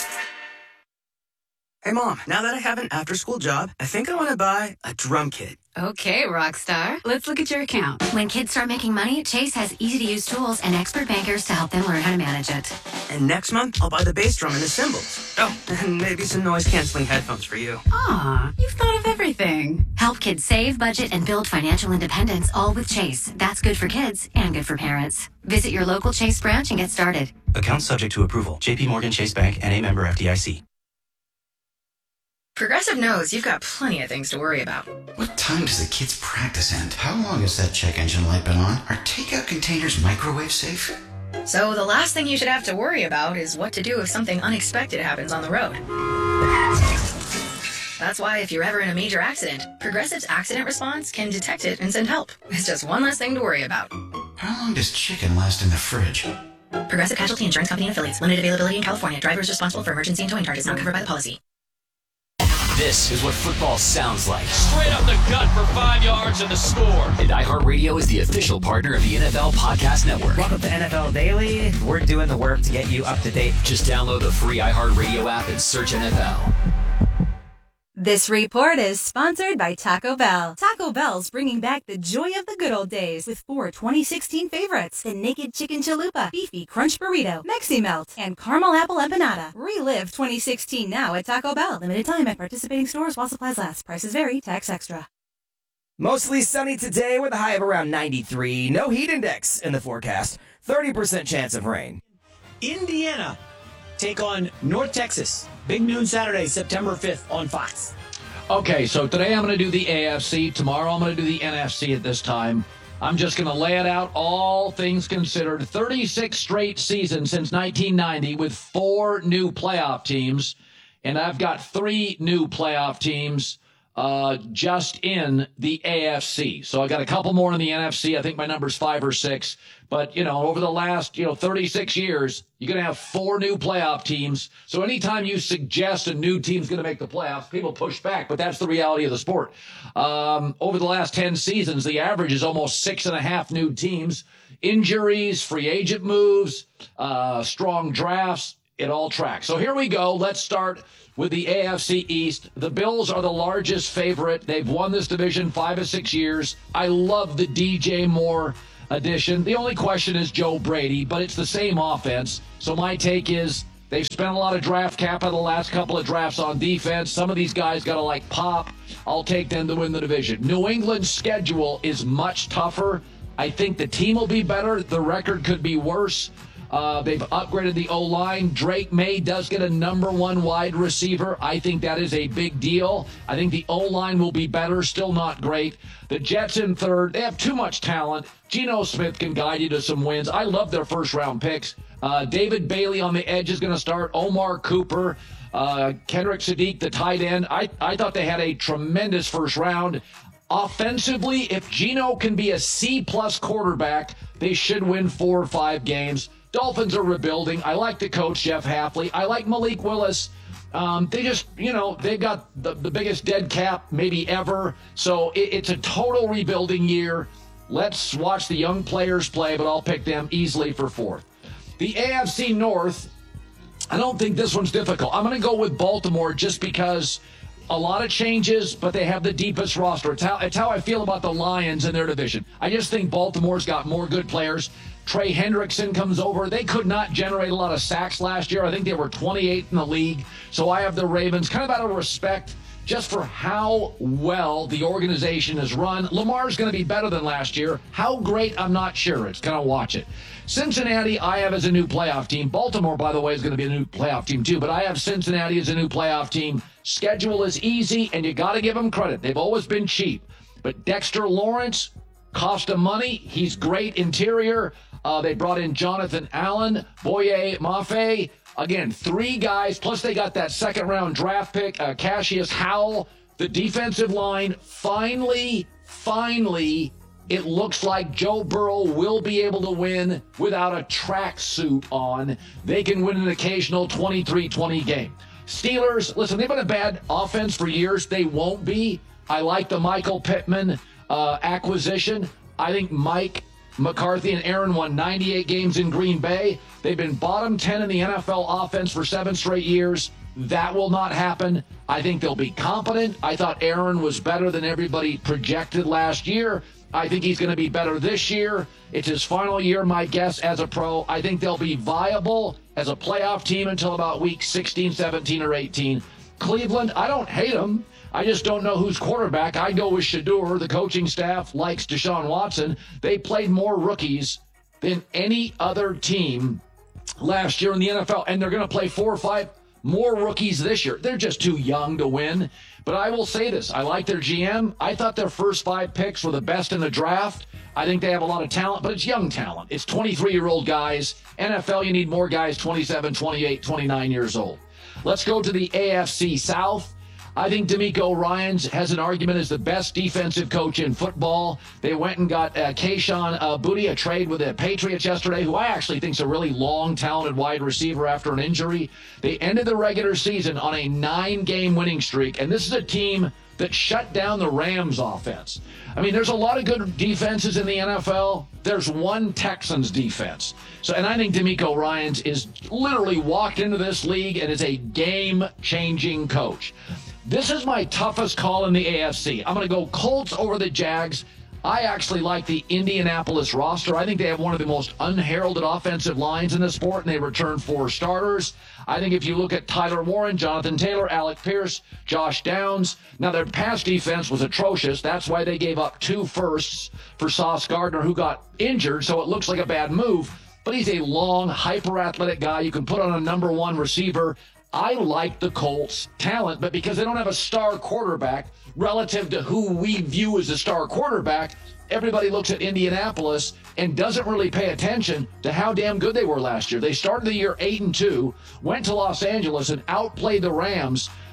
Speaker 24: Hey, Mom, now that I have an after-school job, I think I want to buy a drum kit.
Speaker 9: Okay, Rockstar. Let's look at your account. When kids start making money, Chase has easy-to-use tools and expert bankers to help them learn how to manage it.
Speaker 24: And next month, I'll buy the bass drum and the cymbals. Oh, and maybe some noise-canceling headphones for you.
Speaker 9: Aw, you've thought of everything. Help kids save, budget, and build financial independence, all with Chase. That's good for kids and good for parents. Visit your local Chase branch and get started.
Speaker 24: Account subject to approval. J P Morgan Chase Bank and a member F D I C.
Speaker 25: Progressive knows you've got plenty of things to worry about.
Speaker 26: What time does the kids' practice end? How long has that check engine light been on? Are takeout containers microwave safe?
Speaker 25: So the last thing you should have to worry about is what to do if something unexpected happens on the road. That's why if you're ever in a major accident, Progressive's accident response can detect it and send help. It's just one less thing to worry about.
Speaker 26: How long does chicken last in the fridge?
Speaker 25: Progressive Casualty Insurance Company and Affiliates. Limited availability in California. Driver is responsible for emergency and towing charges not covered by the policy.
Speaker 27: This is what football sounds like.
Speaker 28: Straight up the gut for five yards and the score.
Speaker 27: And iHeartRadio is the official partner of the N F L Podcast Network.
Speaker 29: Welcome to N F L Daily. We're doing the work to get you up to date.
Speaker 27: Just download the free iHeartRadio app and search N F L.
Speaker 11: This report is sponsored by Taco Bell. Taco Bell's bringing back the joy of the good old days with four twenty sixteen favorites. The Naked Chicken Chalupa, Beefy Crunch Burrito, Mexi Melt, and Caramel Apple Empanada. Relive twenty sixteen now at Taco Bell. Limited time at participating stores while supplies last. Prices vary. Tax extra.
Speaker 30: Mostly sunny today with a high of around ninety-three. No heat index in the forecast. thirty percent chance of rain.
Speaker 16: Indiana take on North Texas. Big noon Saturday, September fifth on Fox.
Speaker 1: Okay, so today I'm going to do the A F C. Tomorrow I'm going to do the N F C at this time. I'm just going to lay it out, all things considered. thirty-six straight seasons since nineteen ninety with four new playoff teams. And I've got three new playoff teams uh, just in the A F C. So I got a couple more in the N F C. I think my number's five or six. But, you know, over the last, you know, thirty-six years, you're going to have four new playoff teams. So anytime you suggest a new team's going to make the playoffs, people push back. But that's the reality of the sport. Um, over the last ten seasons, the average is almost six and a half new teams. Injuries, free agent moves, uh, strong drafts, it all tracks. So here we go. Let's start with the A F C East. The Bills are the largest favorite. They've won this division five or six years. I love the D J Moore addition. The only question is Joe Brady, but it's the same offense. So my take is they've spent a lot of draft capital the last couple of drafts on defense. Some of these guys got to like pop. I'll take them to win the division. New England's schedule is much tougher. I think the team will be better. The record could be worse. Uh, they've upgraded the O-line. Drake May does get a number one wide receiver. I think that is a big deal. I think the O-line will be better, still not great. The Jets in third. They have too much talent. Geno Smith can guide you to some wins. I love their first-round picks. Uh, David Bailey on the edge is going to start. Omar Cooper. Uh, Kendrick Sadiq, the tight end. I, I thought they had a tremendous first round. Offensively, if Geno can be a C-plus quarterback, they should win four or five games. Dolphins are rebuilding. I like the coach, Jeff Hafley. I like Malik Willis. Um, they just, you know, they've got the, the biggest dead cap maybe ever. So it, it's a total rebuilding year. Let's watch the young players play, but I'll pick them easily for fourth. The A F C North, I don't think this one's difficult. I'm going to go with Baltimore just because a lot of changes, but they have the deepest roster. It's how, it's how I feel about the Lions in their division. I just think Baltimore's got more good players. Trey Hendrickson comes over. They could not generate a lot of sacks last year. I think they were twenty-eighth in the league. So I have the Ravens kind of out of respect just for how well the organization is run. Lamar's going to be better than last year. How great, I'm not sure. It's going to watch it. Cincinnati, I have as a new playoff team. Baltimore, by the way, is going to be a new playoff team too. But I have Cincinnati as a new playoff team. Schedule is easy, and you got to give them credit. They've always been cheap. But Dexter Lawrence cost them money. He's great interior. Uh, they brought in Jonathan Allen, Boye Mafe. Again, three guys, plus they got that second-round draft pick, uh, Cassius Howell. The defensive line, finally, finally, it looks like Joe Burrow will be able to win without a tracksuit on. They can win an occasional twenty-three twenty game. Steelers, listen, they've been a bad offense for years. They won't be. I like the Michael Pittman uh, acquisition. I think Mike McCarthy and Aaron won ninety-eight games in Green Bay. They've been bottom ten in the N F L offense for seven straight years. That will not happen. I think they'll be competent. I thought Aaron was better than everybody projected last year. I think he's going to be better this year. It's his final year, my guess, as a pro. I think they'll be viable as a playoff team until about week sixteen, seventeen, or eighteen. Cleveland, I don't hate them. I just don't know who's quarterback. I go with Shador. The coaching staff likes Deshaun Watson. They played more rookies than any other team last year in the N F L, and they're going to play four or five more rookies this year. They're just too young to win. But I will say this. I like their G M. I thought their first five picks were the best in the draft. I think they have a lot of talent, but it's young talent. It's twenty-three-year-old guys. N F L, you need more guys twenty-seven, twenty-eight, twenty-nine years old. Let's go to the A F C South. I think DeMeco Ryans has an argument as the best defensive coach in football. They went and got uh, Kayshon uh, Boutte, a trade with the Patriots yesterday, who I actually think is a really long, talented wide receiver after an injury. They ended the regular season on a nine-game winning streak, and this is a team that shut down the Rams offense. I mean, there's a lot of good defenses in the N F L. There's one Texans defense. So, and I think DeMeco Ryans is literally walked into this league and is a game-changing coach. This is my toughest call in the A F C. I'm going to go Colts over the Jags. I actually like the Indianapolis roster. I think they have one of the most unheralded offensive lines in the sport, and they return four starters. I think if you look at Tyler Warren, Jonathan Taylor, Alec Pierce, Josh Downs, now their pass defense was atrocious. That's why they gave up two firsts for Sauce Gardner, who got injured, so it looks like a bad move. But he's a long, hyper-athletic guy you can put on a number one receiver. I like the Colts' talent, but because they don't have a star quarterback relative to who we view as a star quarterback, everybody looks at Indianapolis and doesn't really pay attention to how damn good they were last year. They started the year eight and two, went to Los Angeles and outplayed the Rams.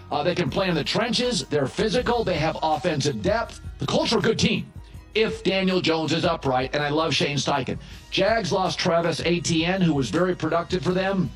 Speaker 1: Uh, they can play in the trenches. They're physical. They have offensive depth. The Colts are a good team if Daniel Jones is upright, and I love Shane Steichen. Jags lost Travis Etienne, who was very productive for them.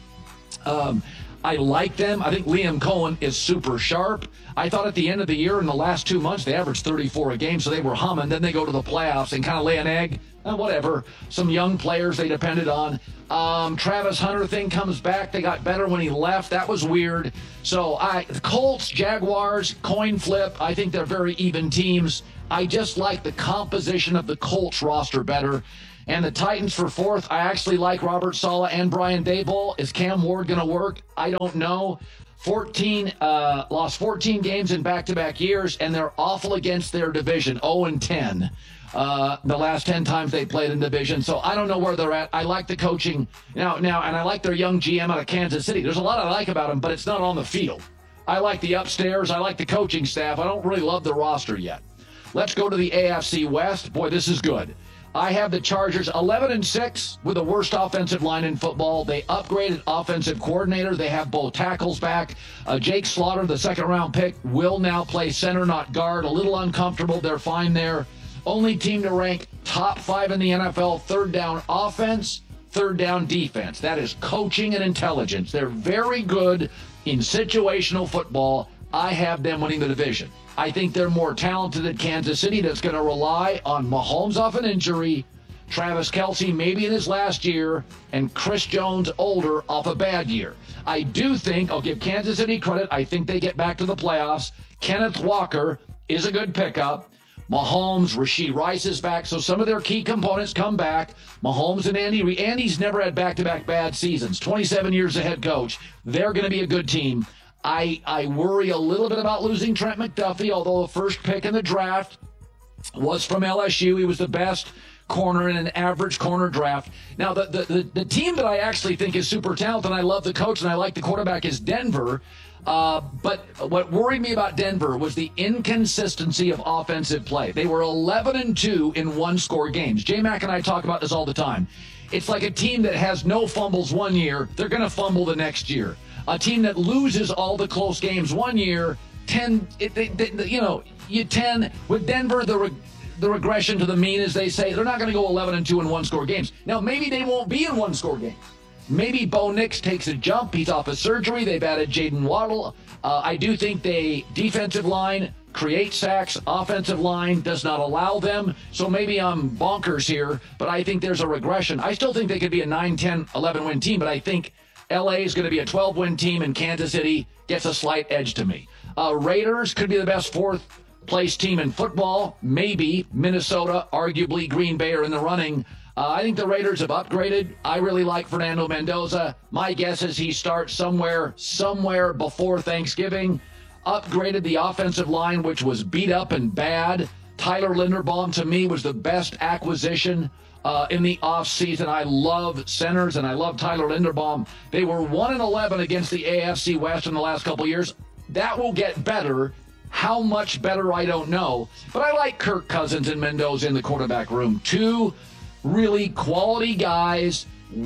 Speaker 1: Um, I like them. I think Liam Cohen is super sharp. I thought at the end of the year, in the last two months, they averaged thirty-four a game, so they were humming. Then they go to the playoffs and kind of lay an egg. Eh, whatever. Some young players they depended on. Um, Travis Hunter thing comes back. They got better when he left. That was weird. So I, the Colts, Jaguars, coin flip. I think they're very even teams. I just like the composition of the Colts roster better. And the Titans for fourth, I actually like Robert Saleh and Brian Daboll. Is Cam Ward going to work? I don't know. fourteen, uh, lost fourteen games in back-to-back years, and they're awful against their division, oh and ten. Uh, the last ten times they played in division. So I don't know where they're at. I like the coaching now, now, and I like their young G M out of Kansas City. There's a lot I like about him, but it's not on the field. I like the upstairs. I like the coaching staff. I don't really love the roster yet. Let's go to the A F C West. Boy, this is good. I have the Chargers eleven and six with the worst offensive line in football. They upgraded offensive coordinator. They have both tackles back. Uh, Jake Slaughter, the second round pick, will now play center, not guard. A little uncomfortable. They're fine there. Only team to rank top five in the N F L, third down offense, third down defense. That is coaching and intelligence. They're very good in situational football. I have them winning the division. I think they're more talented than Kansas City, that's going to rely on Mahomes off an injury, Travis Kelce maybe in his last year, and Chris Jones older off a bad year. I do think, I'll give Kansas City credit, I think they get back to the playoffs. Kenneth Walker is a good pickup. Mahomes, Rashee Rice is back, so some of their key components come back. Mahomes and Andy Reid. Andy's never had back-to-back bad seasons. twenty-seven years as head coach. They're going to be a good team. I, I worry a little bit about losing Trent McDuffie, although the first pick in the draft was from L S U. He was the best corner in an average corner draft. Now, the, the, the, the team that I actually think is super talented, and I love the coach and I like the quarterback, is Denver. Uh, but what worried me about Denver was the inconsistency of offensive play. They were eleven and two in one-score games. J-Mac and I talk about this all the time. It's like a team that has no fumbles one year, they're going to fumble the next year. A team that loses all the close games one year, ten, it, they, they, you know, you ten with Denver, the re, the regression to the mean, as they say, they're not going to go eleven and two in one-score games. Now, maybe they won't be in one-score games. Maybe Bo Nix takes a jump. He's off of surgery. They've added Jaden Waddle. Uh, I do think they defensive line create sacks. Offensive line does not allow them. So maybe I'm bonkers here, but I think there's a regression. I still think they could be a nine, ten, eleven win team, but I think L A is going to be a twelve win team, and Kansas City gets a slight edge to me. Uh, Raiders could be the best fourth place team in football. Maybe Minnesota, arguably Green Bay are in the running. Uh, I think the Raiders have upgraded. I really like Fernando Mendoza. My guess is he starts somewhere, somewhere before Thanksgiving. Upgraded the offensive line, which was beat up and bad. Tyler Linderbaum, to me, was the best acquisition uh, in the offseason. I love centers, and I love Tyler Linderbaum. They were one and eleven against the A F C West in the last couple years. That will get better. How much better, I don't know. But I like Kirk Cousins and Mendoza in the quarterback room. Two really quality guys,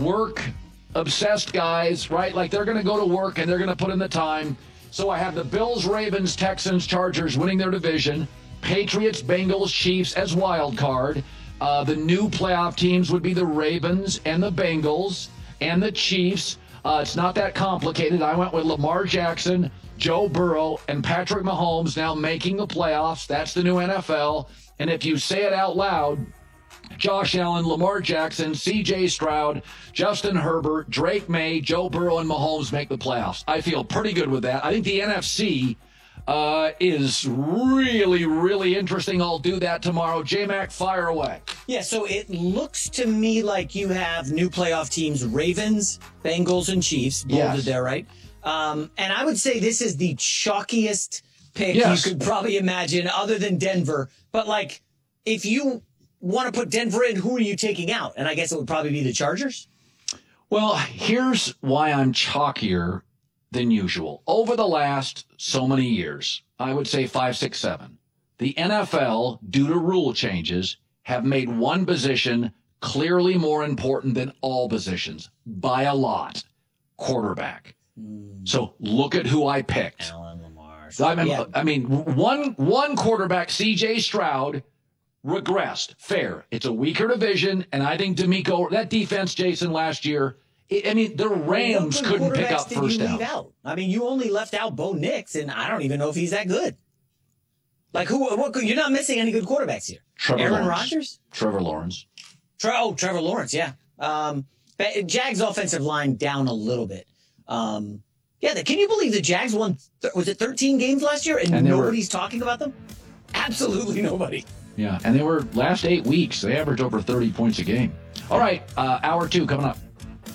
Speaker 1: work-obsessed guys, right? Like, they're going to go to work, and they're going to put in the time. So I have the Bills, Ravens, Texans, Chargers winning their division. Patriots, Bengals, Chiefs as wild card. Uh, the new playoff teams would be the Ravens and the Bengals and the Chiefs. Uh, it's not that complicated. I went with Lamar Jackson, Joe Burrow, and Patrick Mahomes now making the playoffs. That's the new N F L. And if you say it out loud, Josh Allen, Lamar Jackson, C J Stroud, Justin Herbert, Drake May, Joe Burrow, and Mahomes make the playoffs. I feel pretty good with that. I think the N F C uh, is really, really interesting. I'll do that tomorrow. J-Mac, fire away.
Speaker 16: Yeah, so it looks to me like you have new playoff teams, Ravens, Bengals, and Chiefs. Bolded
Speaker 1: Yes.
Speaker 16: there, right? Um, and I would say this is the chalkiest pick
Speaker 1: Yes.
Speaker 16: you could probably imagine other than Denver. But, like, if you want to put Denver in, who are you taking out? And I guess it would probably be the Chargers.
Speaker 1: Well, here's why I'm chalkier than usual. Over the last so many years, I would say five, six, seven, the N F L, due to rule changes, have made one position clearly more important than all positions by a lot: quarterback. So look at who I picked.
Speaker 16: Allen, Lamar. Myers.
Speaker 1: I mean,
Speaker 16: Yeah.
Speaker 1: I mean, one one quarterback, C J Stroud, regressed. Fair. It's a weaker division, and I think D'Amico, that defense, Jason, last year, I mean, the Rams
Speaker 16: What good
Speaker 1: couldn't pick
Speaker 16: quarterbacks
Speaker 1: up
Speaker 16: did
Speaker 1: first
Speaker 16: you
Speaker 1: down.
Speaker 16: leave out? I mean, you only left out Bo Nix, and I don't even know if he's that good. Like, who? What? You're not missing any good quarterbacks here.
Speaker 1: Trevor
Speaker 16: Aaron
Speaker 1: Lawrence.
Speaker 16: Rodgers?
Speaker 1: Trevor Lawrence.
Speaker 16: Tre- oh, Trevor Lawrence, yeah. Um, but Jags offensive line down a little bit. Um, yeah, the, can you believe the Jags won, th- was it thirteen games last year, and,
Speaker 1: And they were-
Speaker 16: nobody's talking about them? Absolutely nobody.
Speaker 1: Yeah, and they were last eight weeks. They averaged over thirty points a game. All right, uh, hour two coming up.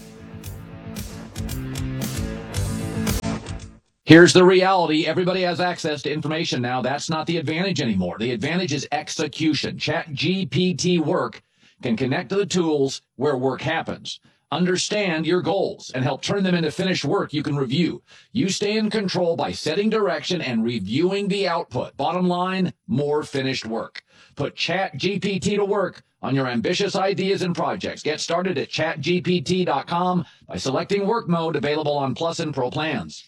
Speaker 1: Here's the reality. Everybody has access to information now. That's not the advantage anymore. The advantage is execution. ChatGPT Work can connect to the tools where work happens. Understand your goals and help turn them into finished work you can review. You stay in control by setting direction and reviewing the output. Bottom line, more finished work. Put ChatGPT to work on your ambitious ideas and projects. Get started at chat G P T dot com by selecting work mode, available on Plus and Pro plans.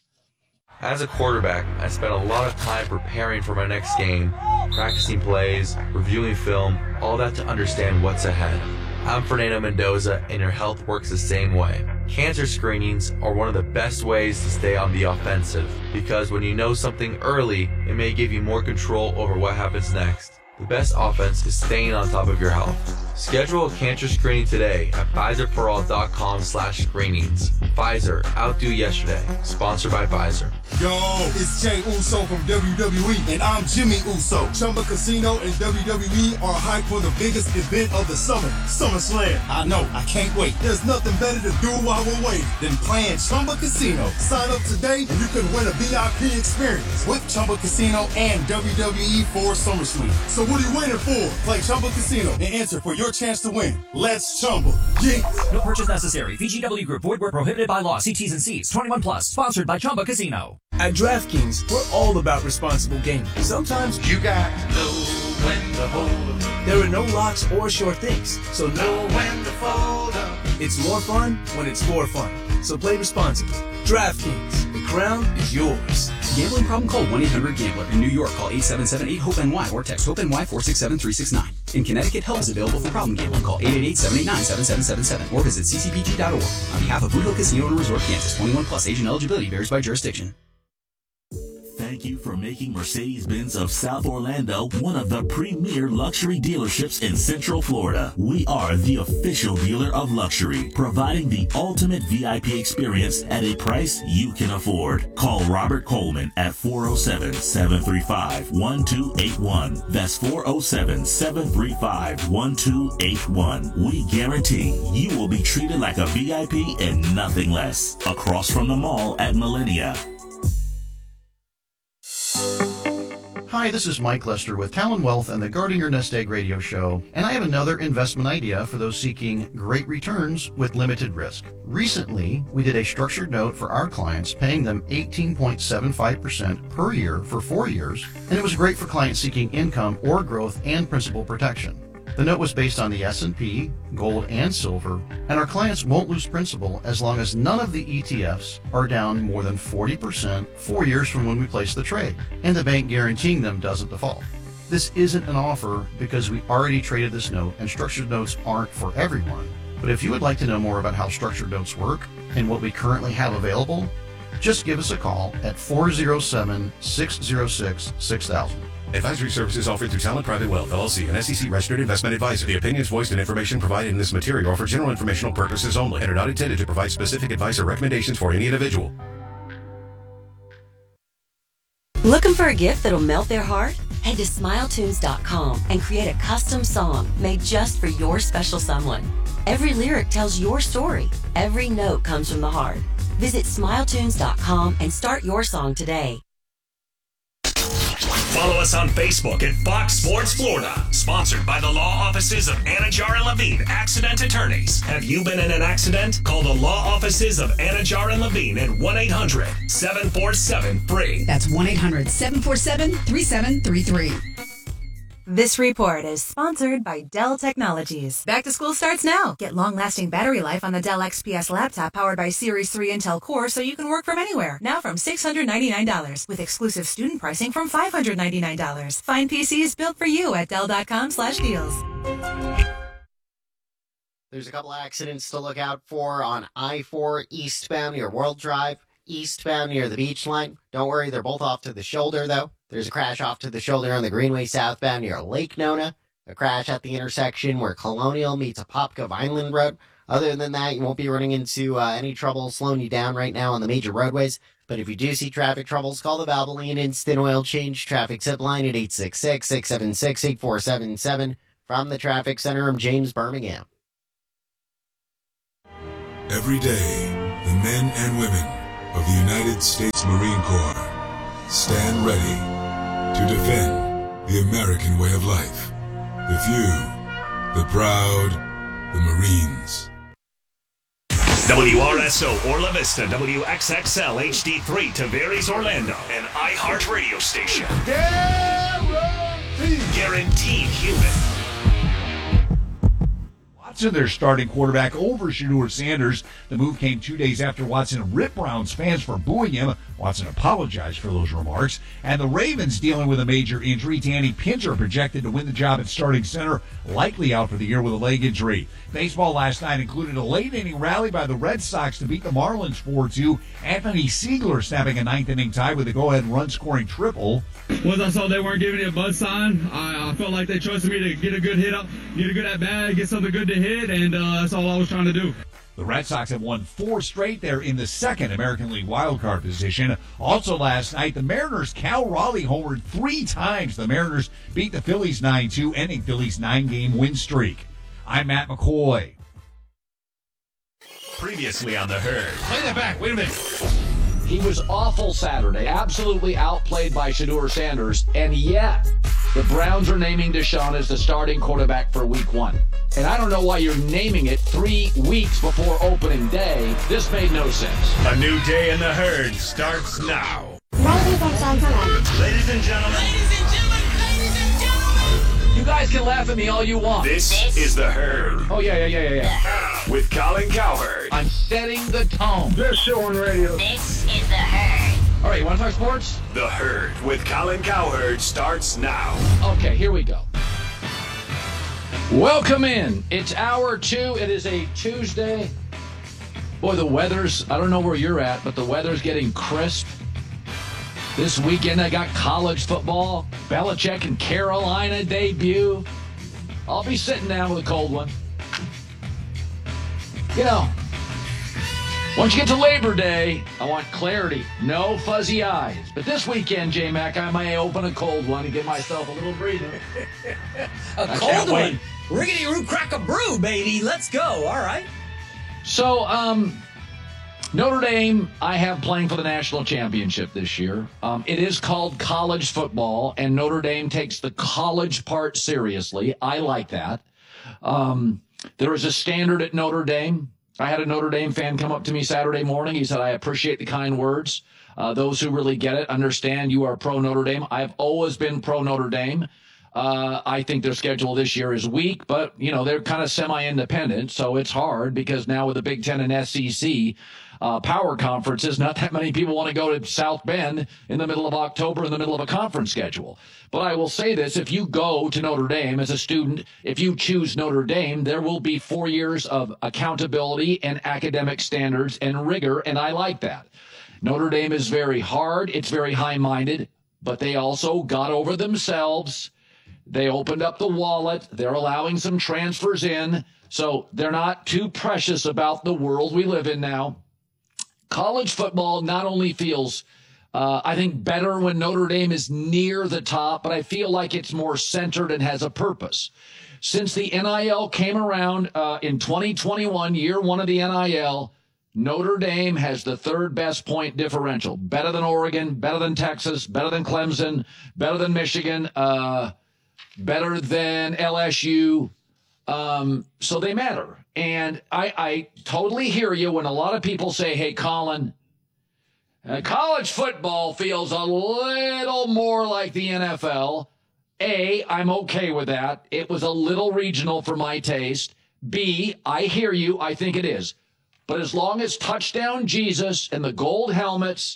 Speaker 2: As a quarterback, I spent a lot of time preparing for my next game, practicing plays, reviewing film, all that to understand what's ahead. I'm Fernando Mendoza, and your health works the same way. Cancer screenings are one of the best ways to stay on the offensive, because when you know something early, it may give you more control over what happens next. The best offense is staying on top of your health. Schedule a cancer screening today at Pfizer For All dot com slash screenings. Pfizer, outdo yesterday. Sponsored by Pfizer.
Speaker 3: Yo, it's Jay Uso from W W E, and I'm Jimmy Uso. Chumba Casino and W W E are hyped for the biggest event of the summer, SummerSlam. I know, I can't wait. There's nothing better to do while we're waiting than playing Chumba Casino. Sign up today and you can win a V I P experience with Chumba Casino and W W E for SummerSlam. So what are you waiting for? Play Chumba Casino and enter for your chance to win. Let's Chumba. Yeah.
Speaker 4: No purchase necessary. V G W Group. Void where prohibited by law. See T's and C's. twenty-one plus. Sponsored by Chumba Casino.
Speaker 6: At DraftKings, we're all about responsible gaming. Sometimes you got to know when to hold up. There are no locks or short things, so know when to fold up. It's more fun when it's for fun. So play responsibly. DraftKings, the crown is yours.
Speaker 7: Gambling problem? Call one eight hundred gambler. In New York, call eight seven seven eight hope N Y or text HOPE-NY four six seven three six nine. In Connecticut, help is available for problem gambling. Call eight eight eight, seven eight nine, seven seven seven seven or visit c c p g dot org. On behalf of Blue Hill Casino and Resort, Kansas, twenty-one plus, age and eligibility varies by jurisdiction.
Speaker 8: Thank you for making Mercedes-Benz of South Orlando one of the premier luxury dealerships in Central Florida. We are the official dealer of luxury, providing the ultimate V I P experience at a price you can afford. Call Robert Coleman at four oh seven, seven three five, one two eight one. That's four oh seven, seven three five, one two eight one. We guarantee you will be treated like a V I P and nothing less. Across from the mall at Millennia.
Speaker 10: Hi, this is Mike Lester with Talon Wealth and the Guarding Your Nest Egg radio show, and I have another investment idea for those seeking great returns with limited risk. Recently, we did a structured note for our clients, paying them eighteen point seven five percent per year for four years, and it was great for clients seeking income or growth and principal protection. The note was based on the S and P, gold, and silver, and our clients won't lose principal as long as none of the E T Fs are down more than forty percent four years from when we place the trade, and the bank guaranteeing them doesn't default. This isn't an offer because we already traded this note and structured notes aren't for everyone. But if you would like to know more about how structured notes work and what we currently have available, just give us a call at four oh seven, six oh six, six thousand.
Speaker 12: Advisory services offered through Talent Private Wealth, L L C, an S E C-registered investment advisor. The opinions voiced and information provided in this material are for general informational purposes only and are not intended to provide specific advice or recommendations for any individual.
Speaker 13: Looking for a gift that'll melt their heart? Head to smile tunes dot com and create a custom song made just for your special someone. Every lyric tells your story. Every note comes from the heart. Visit smile tunes dot com and start your song today.
Speaker 5: Follow us on Facebook at Fox Sports Florida. Sponsored by the law offices of Anajar and Levine, accident attorneys. Have you been in an accident? Call the law offices of Anajar and Levine at one eight hundred, seven four seven, F R E E.
Speaker 14: That's one eight hundred, seven four seven, three seven three three.
Speaker 11: This report is sponsored by Dell Technologies. Back to school starts now. Get long-lasting battery life on the Dell X P S laptop powered by Series three Intel Core so you can work from anywhere. Now from six hundred ninety-nine dollars with exclusive student pricing from five hundred ninety-nine dollars. Find P Cs built for you at Dell.com slash deals.
Speaker 9: There's a couple accidents to look out for on I four eastbound near World Drive, eastbound near the beach line. Don't worry, they're both off to the shoulder, though. There's a crash off to the shoulder on the Greenway southbound near Lake Nona. A crash at the intersection where Colonial meets Apopka Vineland Road. Other than that, you won't be running into uh, any trouble slowing you down right now on the major roadways. But if you do see traffic troubles, call the Valvoline Instant Oil Change Traffic Zip Line at eight six six, six seven six, eight four seven seven. From the Traffic Center, I'm James Birmingham.
Speaker 14: Every day, the men and women of the United States Marine Corps stand ready to defend the American way of life. The few, the proud, the Marines.
Speaker 5: W R S O Orla Vista, W X X L H D three, Tavares Orlando, an iHeart radio station. Guaranteed. Guaranteed human.
Speaker 1: Watson, their starting quarterback, over Shedeur Sanders. The move came two days after Watson ripped Browns fans for booing him. Watson apologized for those remarks. And the Ravens dealing with a major injury. Danny Pinter projected to win the job at starting center, likely out for the year with a leg injury. Baseball last night included a late-inning rally by the Red Sox to beat the Marlins four two. Anthony Siegler snapping a ninth-inning tie with a go-ahead run-scoring triple.
Speaker 15: Once I saw they weren't giving me a buzz sign, I, I felt like they trusted me to get a good hit up, get a good at-bat, get something good to hit, and uh, that's all I was trying to do.
Speaker 1: The Red Sox have won four straight. They're in the second American League wildcard position. Also last night, the Mariners' Cal Raleigh homered three times. The Mariners beat the Phillies nine two, ending Phillies' nine-game win streak. I'm Matt McCoy.
Speaker 5: Previously on The Herd.
Speaker 1: Play that back. Wait a minute. He was awful Saturday, absolutely outplayed by Shedeur Sanders, and yet the Browns are naming Deshaun as the starting quarterback for week one. And I don't know why you're naming it three weeks before opening day. This made no sense.
Speaker 5: A new day in The Herd starts now.
Speaker 17: Ladies and gentlemen.
Speaker 5: Ladies and gentlemen.
Speaker 17: Ladies and gentlemen. Ladies and gentlemen.
Speaker 1: You guys can laugh at me all you want.
Speaker 5: This, this is The Herd.
Speaker 1: Oh, yeah, yeah, yeah, yeah, yeah.
Speaker 5: With Colin Cowherd.
Speaker 1: I'm setting the tone.
Speaker 17: Best show on radio. This is The Herd.
Speaker 1: All right, you want to talk sports?
Speaker 5: The Herd with Colin Cowherd starts now.
Speaker 1: Okay, here we go. Welcome in. It's hour two. It is a Tuesday. Boy, the weather's, I don't know where you're at, but the weather's getting crisp. This weekend I got college football. Belichick and Carolina debut. I'll be sitting down with a cold one. You know, once you get to Labor Day, I want clarity, no fuzzy eyes. But this weekend, J-Mac, I may open a cold one and give myself a little breather.
Speaker 16: A
Speaker 1: I
Speaker 16: cold
Speaker 1: can't
Speaker 16: one?
Speaker 1: wait.
Speaker 16: Riggedy Roo Crack a Brew, baby. Let's go. All right.
Speaker 1: So, um, Notre Dame, I have playing for the national championship this year. Um, it is called college football, and Notre Dame takes the college part seriously. I like that. Um, there is a standard at Notre Dame. I had a Notre Dame fan come up to me Saturday morning. He said, I appreciate the kind words. Uh, those who really get it understand you are pro Notre Dame. I've always been pro Notre Dame. Uh, I think their schedule this year is weak, but, you know, they're kind of semi-independent, so it's hard because now with the Big Ten and S E C uh, power conferences, not that many people want to go to South Bend in the middle of October in the middle of a conference schedule. But I will say this, if you go to Notre Dame as a student, if you choose Notre Dame, there will be four years of accountability and academic standards and rigor, and I like that. Notre Dame is very hard. It's very high-minded, but they also got over themselves. They opened up the wallet. They're allowing some transfers in. So they're not too precious about the world we live in now. College football not only feels, uh, I think, better when Notre Dame is near the top, but I feel like it's more centered and has a purpose. Since the N I L came around uh, in twenty twenty-one, year one of the N I L, Notre Dame has the third best point differential. Better than Oregon, better than Texas, better than Clemson, better than Michigan, uh, better than L S U. Um, so they matter. And I, I totally hear you when a lot of people say, hey, Colin, uh, college football feels a little more like the N F L. A, I'm okay with that. It was a little regional for my taste. B, I hear you. I think it is. But as long as Touchdown Jesus and the gold helmets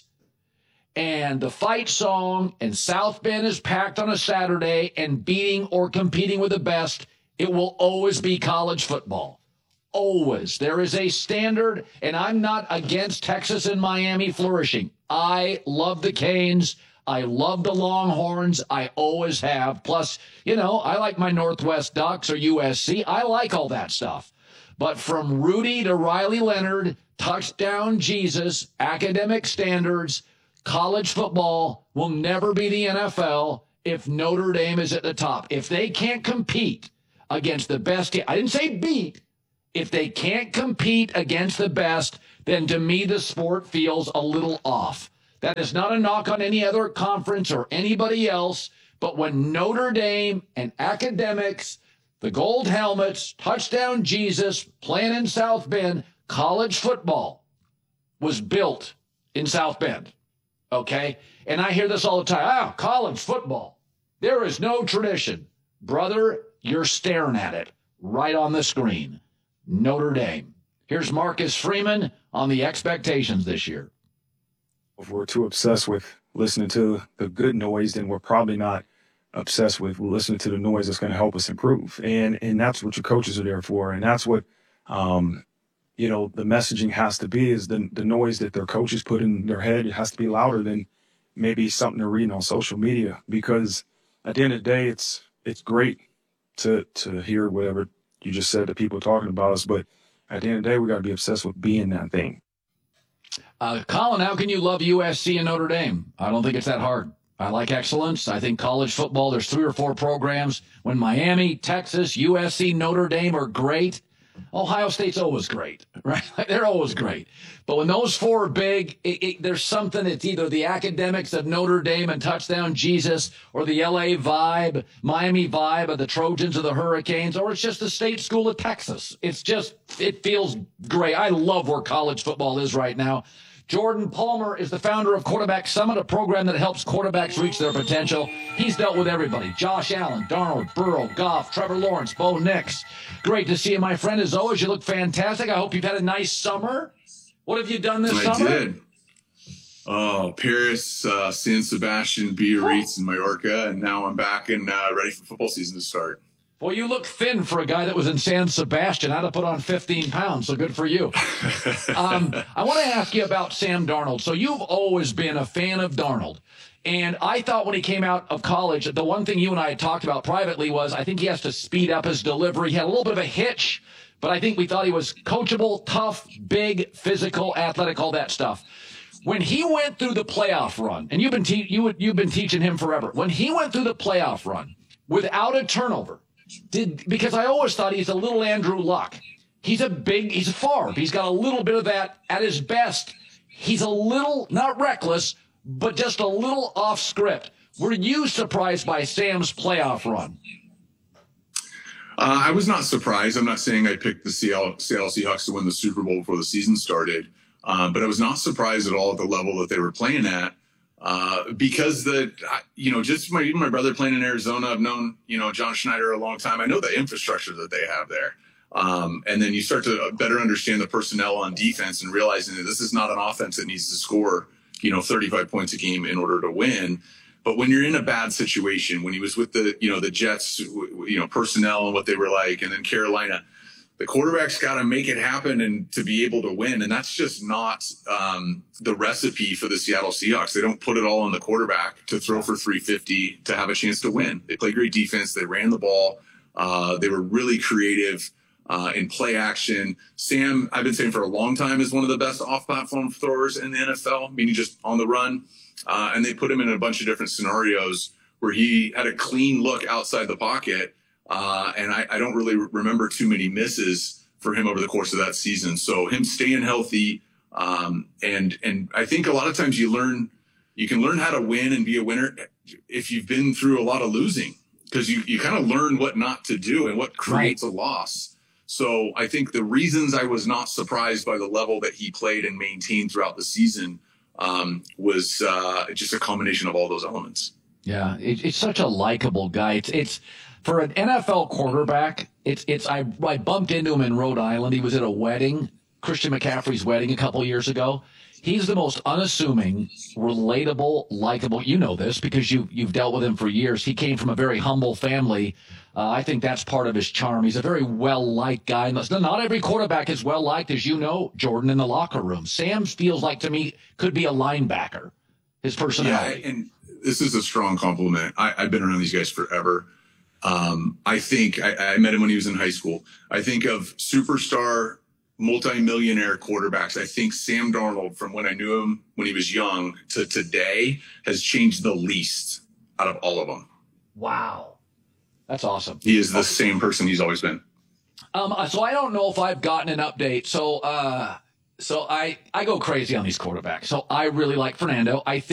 Speaker 1: and the fight song and South Bend is packed on a Saturday and beating or competing with the best, it will always be college football. Always. There is a standard, and I'm not against Texas and Miami flourishing. I love the Canes. I love the Longhorns. I always have. Plus, you know, I like my Northwest Ducks or U S C. I like all that stuff. But from Rudy to Riley Leonard, Touchdown Jesus, academic standards, college football will never be the N F L if Notre Dame is at the top. If they can't compete against the best team, I didn't say beat. If they can't compete against the best, then to me the sport feels a little off. That is not a knock on any other conference or anybody else, but when Notre Dame and academics, the gold helmets, Touchdown Jesus, playing in South Bend, college football was built in South Bend. Okay? And I hear this all the time. Ah, college football. There is no tradition. Brother, you're staring at it right on the screen. Notre Dame. Here's Marcus Freeman on the expectations this year.
Speaker 18: If we're too obsessed with listening to the good noise, then we're probably not obsessed with listening to the noise that's going to help us improve. And and that's what your coaches are there for. And that's what, um, you know, the messaging has to be is the, the noise that their coaches put in their head. It has to be louder than maybe something they're reading on social media. Because at the end of the day, it's it's great to to hear whatever you just said, the people talking about us. But at the end of the day, we got to be obsessed with being that thing.
Speaker 1: Uh, Colin, how can you love U S C and Notre Dame? I don't think it's that hard. I like excellence. I think college football, there's three or four programs. When Miami, Texas, U S C, Notre Dame are great, Ohio State's always great, right? They're always great. But when those four are big, it, it, there's something, it's either the academics of Notre Dame and Touchdown Jesus, or the L A vibe, Miami vibe of the Trojans or the Hurricanes, or it's just the state school of Texas. It's just, it feels great. I love where college football is right now. Jordan Palmer is the founder of Quarterback Summit, a program that helps quarterbacks reach their potential. He's dealt with everybody. Josh Allen, Darnold, Burrow, Goff, Trevor Lawrence, Bo Nix. Great to see you, my friend. As always, you look fantastic. I hope you've had a nice summer. What have you done this
Speaker 19: I
Speaker 1: summer?
Speaker 19: I did. Oh, Paris, uh, San Sebastian, Biarritz, and Mallorca, and now I'm back and uh, ready for football season to start.
Speaker 1: Well, you look thin for a guy that was in San Sebastian. I'd have put on fifteen pounds, so good for you. um, I want to ask you about Sam Darnold. So you've always been a fan of Darnold. And I thought when he came out of college, the one thing you and I had talked about privately was I think he has to speed up his delivery. He had a little bit of a hitch, but I think we thought he was coachable, tough, big, physical, athletic, all that stuff. When he went through the playoff run, and you've been te- you, you've been teaching him forever, when he went through the playoff run without a turnover, Did because I always thought he's a little Andrew Luck. He's a big, he's a Favre. He's got a little bit of that at his best. He's a little, not reckless, but just a little off script. Were you surprised by Sam's playoff run?
Speaker 19: Uh, I was not surprised. I'm not saying I picked the Seattle, Seattle Seahawks to win the Super Bowl before the season started, um, but I was not surprised at all at the level that they were playing at. Uh, because the, you know, just my, even my brother playing in Arizona, I've known, you know, John Schneider a long time. I know the infrastructure that they have there. Um, and then you start to better understand the personnel on defense and realizing that this is not an offense that needs to score, you know, thirty-five points a game in order to win. But when you're in a bad situation, when he was with the, you know, the Jets, you know, personnel and what they were like, and then Carolina, the quarterback's got to make it happen and to be able to win. And that's just not um, the recipe for the Seattle Seahawks. They don't put it all on the quarterback to throw for three fifty to have a chance to win. They play great defense. They ran the ball. Uh, they were really creative uh, in play action. Sam, I've been saying for a long time, is one of the best off-platform throwers in the N F L, meaning just on the run. Uh, and they put him in a bunch of different scenarios where he had a clean look outside the pocket. Uh, and I, I don't really remember too many misses for him over the course of that season. So him staying healthy, um, and and I think a lot of times you learn, you can learn how to win and be a winner if you've been through a lot of losing, because you, you kind of learn what not to do and what creates right. a loss. So I think the reasons I was not surprised by the level that he played and maintained throughout the season um, was uh, just a combination of all those elements.
Speaker 1: Yeah, it, it's such a likable guy. It's it's for an N F L quarterback. It's it's I I bumped into him in Rhode Island. He was at a wedding, Christian McCaffrey's wedding a couple years ago. He's the most unassuming, relatable, likable. You know this because you you've dealt with him for years. He came from a very humble family. Uh, I think that's part of his charm. He's a very well-liked guy. Not every quarterback is well-liked, as you know, Jordan, in the locker room. Sam feels like, to me, could be a linebacker, his personality.
Speaker 19: Yeah, and this is a strong compliment. I, I've been around these guys forever. Um, I think I, I met him when he was in high school. I think of superstar, multimillionaire quarterbacks. I think Sam Darnold, from when I knew him when he was young to today, has changed the least out of all of them.
Speaker 1: Wow. That's awesome.
Speaker 19: He is the same person he's always been.
Speaker 1: Um, so I don't know if I've gotten an update. So, uh, so I, I go crazy on these quarterbacks. So I really like Fernando. I think